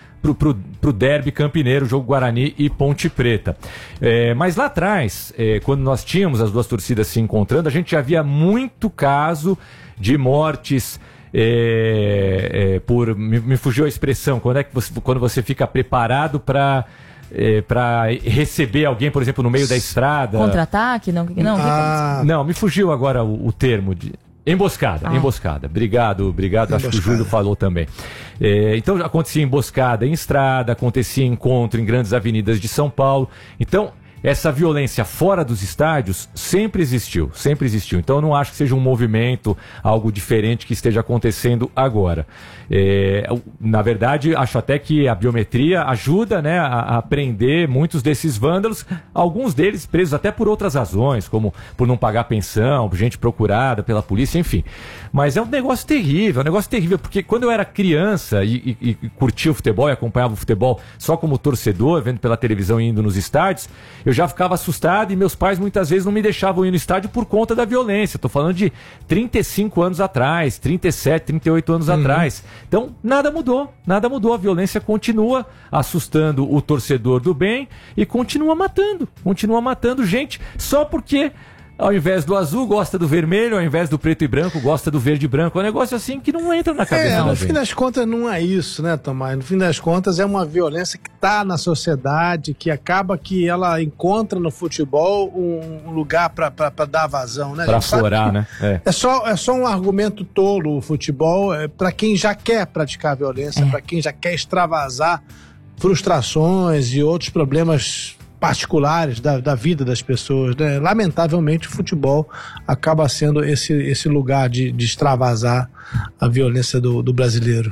pro derby campineiro, jogo Guarani e Ponte Preta. Mas lá atrás, quando nós tínhamos as duas torcidas se encontrando, a gente já via muito caso de mortes me fugiu a expressão, quando você fica preparado para receber alguém, por exemplo, no meio da estrada. Contra-ataque? Não, me fugiu agora o termo de... Emboscada. Obrigado. Acho que o Júlio falou também. Então, acontecia emboscada em estrada, acontecia encontro em grandes avenidas de São Paulo. Então, essa violência fora dos estádios sempre existiu. Então eu não acho que seja um movimento, algo diferente que esteja acontecendo agora. Na verdade, acho até que a biometria ajuda, né, a prender muitos desses vândalos, alguns deles presos até por outras razões, como por não pagar pensão, gente procurada pela polícia, enfim. Mas é um negócio terrível, porque quando eu era criança e curtia o futebol e acompanhava o futebol só como torcedor, vendo pela televisão e indo nos estádios, eu já ficava assustado e meus pais muitas vezes não me deixavam ir no estádio por conta da violência. Estou falando de 35 anos atrás, 37, 38 anos atrás. Então, nada mudou. A violência continua assustando o torcedor do bem e continua matando gente só porque ao invés do azul gosta do vermelho, ao invés do preto e branco gosta do verde e branco. É um negócio assim que não entra na cabeça. No fim das contas não é isso, né, Tomás? No fim das contas é uma violência que está na sociedade, que acaba que ela encontra no futebol um lugar para dar vazão, né? Para florar, né? É só um argumento tolo o futebol para quem já quer praticar violência, para quem já quer extravasar frustrações e outros problemas particulares da vida das pessoas, né? Lamentavelmente o futebol acaba sendo esse lugar de extravasar a violência do brasileiro.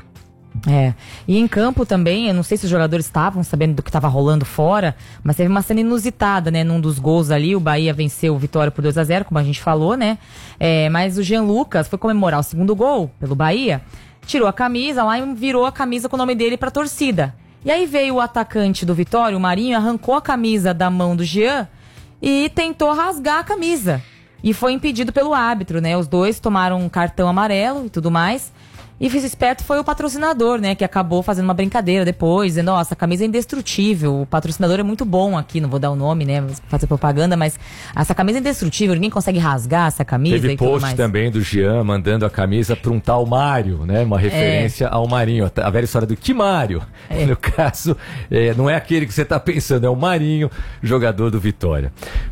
E em campo também, eu não sei se os jogadores estavam sabendo do que estava rolando fora, mas teve uma cena inusitada, né? Num dos gols ali, o Bahia venceu o Vitória por 2-0, como a gente falou, né? Mas o Jean Lucas foi comemorar o segundo gol pelo Bahia, tirou a camisa lá e virou a camisa com o nome dele pra torcida. E aí veio o atacante do Vitória, o Marinho, arrancou a camisa da mão do Jean e tentou rasgar a camisa. E foi impedido pelo árbitro, né? Os dois tomaram um cartão amarelo e tudo mais. E o esperto foi o patrocinador, né? Que acabou fazendo uma brincadeira depois, dizendo, nossa, a camisa é indestrutível, o patrocinador é muito bom aqui, não vou dar o nome, né? Fazer propaganda, mas essa camisa é indestrutível, ninguém consegue rasgar essa camisa. Teve e tudo post mais. também do Jean mandando a camisa para um tal Mário, né? Uma referência ao Marinho, a velha história do que Mário. No caso, não é aquele que você está pensando, é o Marinho, jogador do Vitória.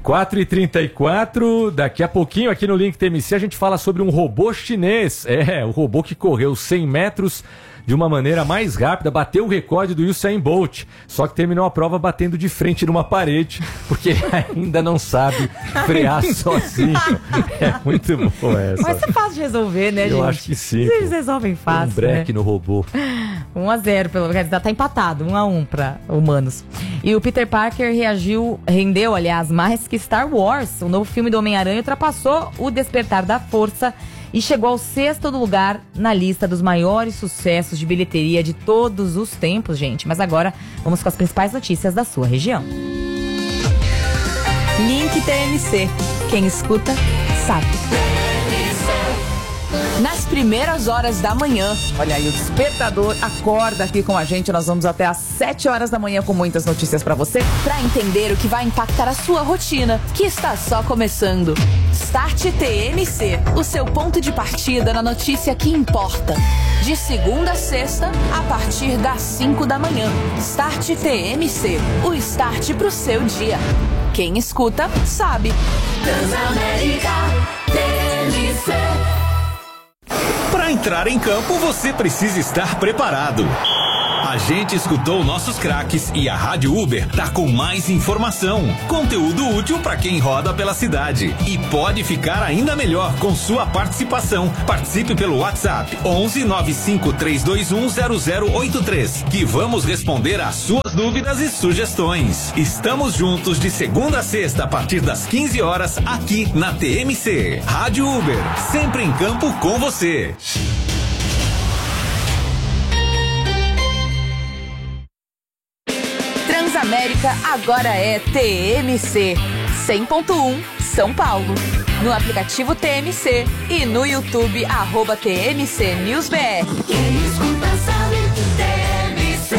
4h34, daqui a pouquinho aqui no Link TMC a gente fala sobre um robô chinês. O robô que correu 100 metros de uma maneira mais rápida, bateu o recorde do Usain Bolt, só que terminou a prova batendo de frente numa parede, porque ainda não sabe frear sozinho. É muito bom essa. Mas é fácil de resolver, né, gente? Eu acho que sim. Eles resolvem fácil, um break, né? no robô. 1-0, pelo menos, tá empatado, 1-1 para humanos. E o Peter Parker rendeu, mais que Star Wars. O novo filme do Homem-Aranha ultrapassou o Despertar da Força e chegou ao 6º lugar na lista dos maiores sucessos de bilheteria de todos os tempos, gente. Mas agora vamos com as principais notícias da sua região. Link TMC. Quem escuta, sabe. Nas primeiras horas da manhã. Olha aí, o despertador acorda aqui com a gente. Nós vamos até às 7 horas da manhã com muitas notícias pra você. Pra entender o que vai impactar a sua rotina, que está só começando. Start TMC, o seu ponto de partida na notícia que importa. De segunda a sexta, a partir das 5 da manhã. Start TMC, o start pro seu dia. Quem escuta, sabe. Transamérica TMC. Para entrar em campo, você precisa estar preparado. A gente escutou nossos craques e a Rádio Uber tá com mais informação, conteúdo útil para quem roda pela cidade. E pode ficar ainda melhor com sua participação. Participe pelo WhatsApp 11 95 321 0083, que vamos responder às suas dúvidas e sugestões. Estamos juntos de segunda a sexta a partir das 15 horas aqui na TMC. Rádio Uber, sempre em campo com você. Transamérica agora é TMC 100.1 São Paulo. No aplicativo TMC e no YouTube @TMC News BR. Quem escuta sabe TMC.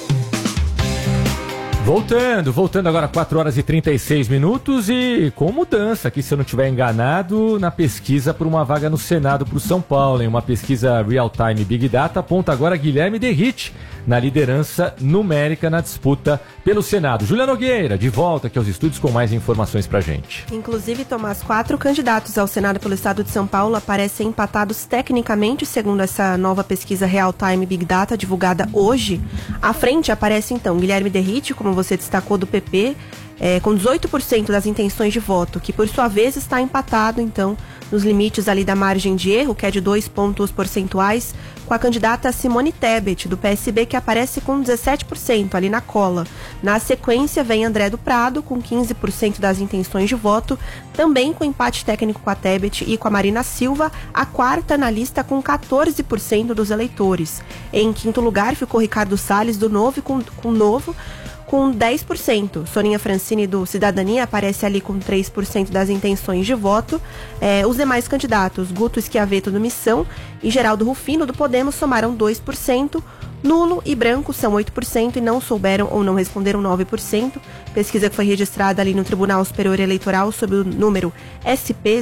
Voltando agora 4 horas e 36 minutos e com mudança aqui, se eu não estiver enganado, na pesquisa por uma vaga no Senado para o São Paulo, em uma pesquisa Real Time Big Data, aponta agora Guilherme Derrite na liderança numérica na disputa pelo Senado. Júlia Nogueira, de volta aqui aos estúdios com mais informações pra gente. Inclusive, Tomás, 4 candidatos ao Senado pelo Estado de São Paulo aparecem empatados tecnicamente, segundo essa nova pesquisa Real Time Big Data, divulgada hoje. À frente aparece, então, Guilherme Derrite, como você destacou, do PP, com 18% das intenções de voto, que por sua vez está empatado, então, nos limites ali da margem de erro, que é de 2 pontos percentuais, com a candidata Simone Tebet, do PSB, que aparece com 17% ali na cola. Na sequência vem André do Prado, com 15% das intenções de voto, também com empate técnico com a Tebet e com a Marina Silva, a quarta na lista com 14% dos eleitores. Em quinto lugar ficou Ricardo Salles, do Novo, com 10%. Soninha Francini, do Cidadania, aparece ali com 3% das intenções de voto. Os demais candidatos, Guto Schiavetto, do Missão, e Geraldo Rufino, do Podemos, somaram 2%. Nulo e branco são 8% e não souberam ou não responderam 9%. Pesquisa que foi registrada ali no Tribunal Superior Eleitoral sob o número SP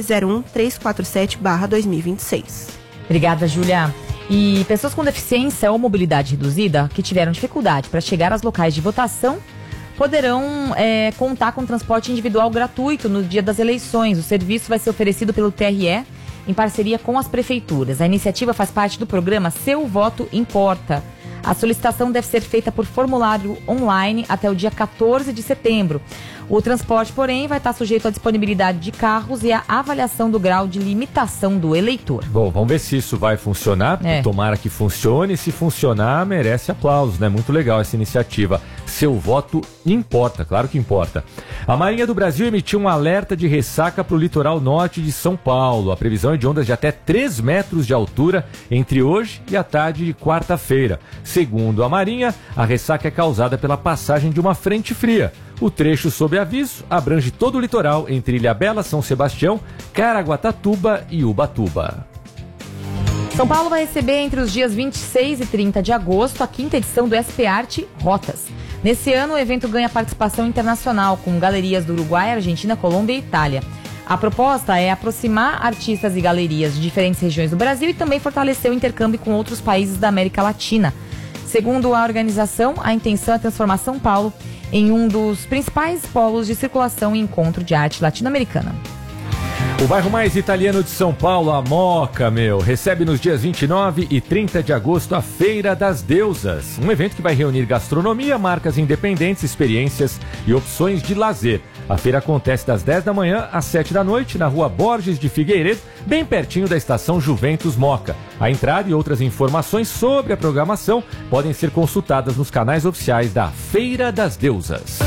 01347/2026. Obrigada, Júlia. E pessoas com deficiência ou mobilidade reduzida que tiveram dificuldade para chegar aos locais de votação poderão contar com transporte individual gratuito no dia das eleições. O serviço vai ser oferecido pelo TRE em parceria com as prefeituras. A iniciativa faz parte do programa Seu Voto Importa. A solicitação deve ser feita por formulário online até o dia 14 de setembro. O transporte, porém, vai estar sujeito à disponibilidade de carros e à avaliação do grau de limitação do eleitor. Bom, vamos ver se isso vai funcionar. Tomara que funcione. Se funcionar, merece aplausos, né? Muito legal essa iniciativa. Seu voto importa, claro que importa. A Marinha do Brasil emitiu um alerta de ressaca para o litoral norte de São Paulo. A previsão é de ondas de até 3 metros de altura entre hoje e a tarde de quarta-feira. Segundo a Marinha, a ressaca é causada pela passagem de uma frente fria. O trecho sob aviso abrange todo o litoral entre Ilhabela, São Sebastião, Caraguatatuba e Ubatuba. São Paulo vai receber entre os dias 26 e 30 de agosto a 5ª edição do SP Arte Rotas. Nesse ano, o evento ganha participação internacional com galerias do Uruguai, Argentina, Colômbia e Itália. A proposta é aproximar artistas e galerias de diferentes regiões do Brasil e também fortalecer o intercâmbio com outros países da América Latina. Segundo a organização, a intenção é transformar São Paulo em um dos principais polos de circulação e encontro de arte latino-americana. O bairro mais italiano de São Paulo, a Moca, recebe nos dias 29 e 30 de agosto a Feira das Deusas. Um evento que vai reunir gastronomia, marcas independentes, experiências e opções de lazer. A feira acontece das 10 da manhã às 7 da noite na rua Borges de Figueiredo, bem pertinho da estação Juventus Moca. A entrada e outras informações sobre a programação podem ser consultadas nos canais oficiais da Feira das Deusas.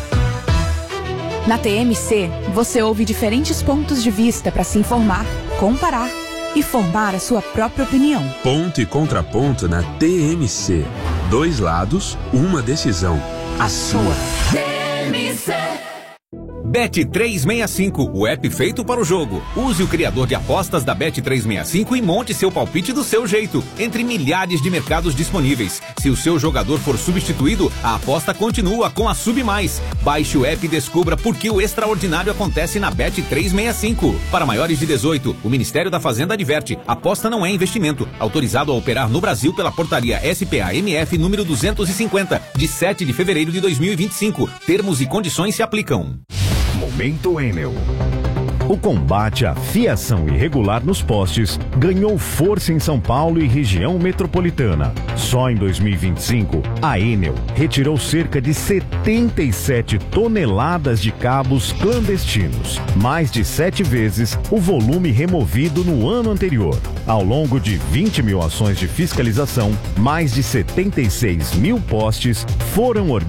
Na TMC, você ouve diferentes pontos de vista para se informar, comparar e formar a sua própria opinião. Ponto e contraponto na TMC. 2 lados, uma decisão. A sua. TMC. Bet365, o app feito para o jogo. Use o criador de apostas da Bet365 e monte seu palpite do seu jeito, entre milhares de mercados disponíveis. Se o seu jogador for substituído, a aposta continua com a Sub+. Baixe o app e descubra por que o extraordinário acontece na Bet365. Para maiores de 18, o Ministério da Fazenda adverte: aposta não é investimento. Autorizado a operar no Brasil pela portaria SPA-MF número 250, de 7 de fevereiro de 2025. Termos e condições se aplicam. Momento Enel. O combate à fiação irregular nos postes ganhou força em São Paulo e região metropolitana. Só em 2025, a Enel retirou cerca de 77 toneladas de cabos clandestinos, mais de 7 vezes o volume removido no ano anterior. Ao longo de 20 mil ações de fiscalização, mais de 76 mil postes foram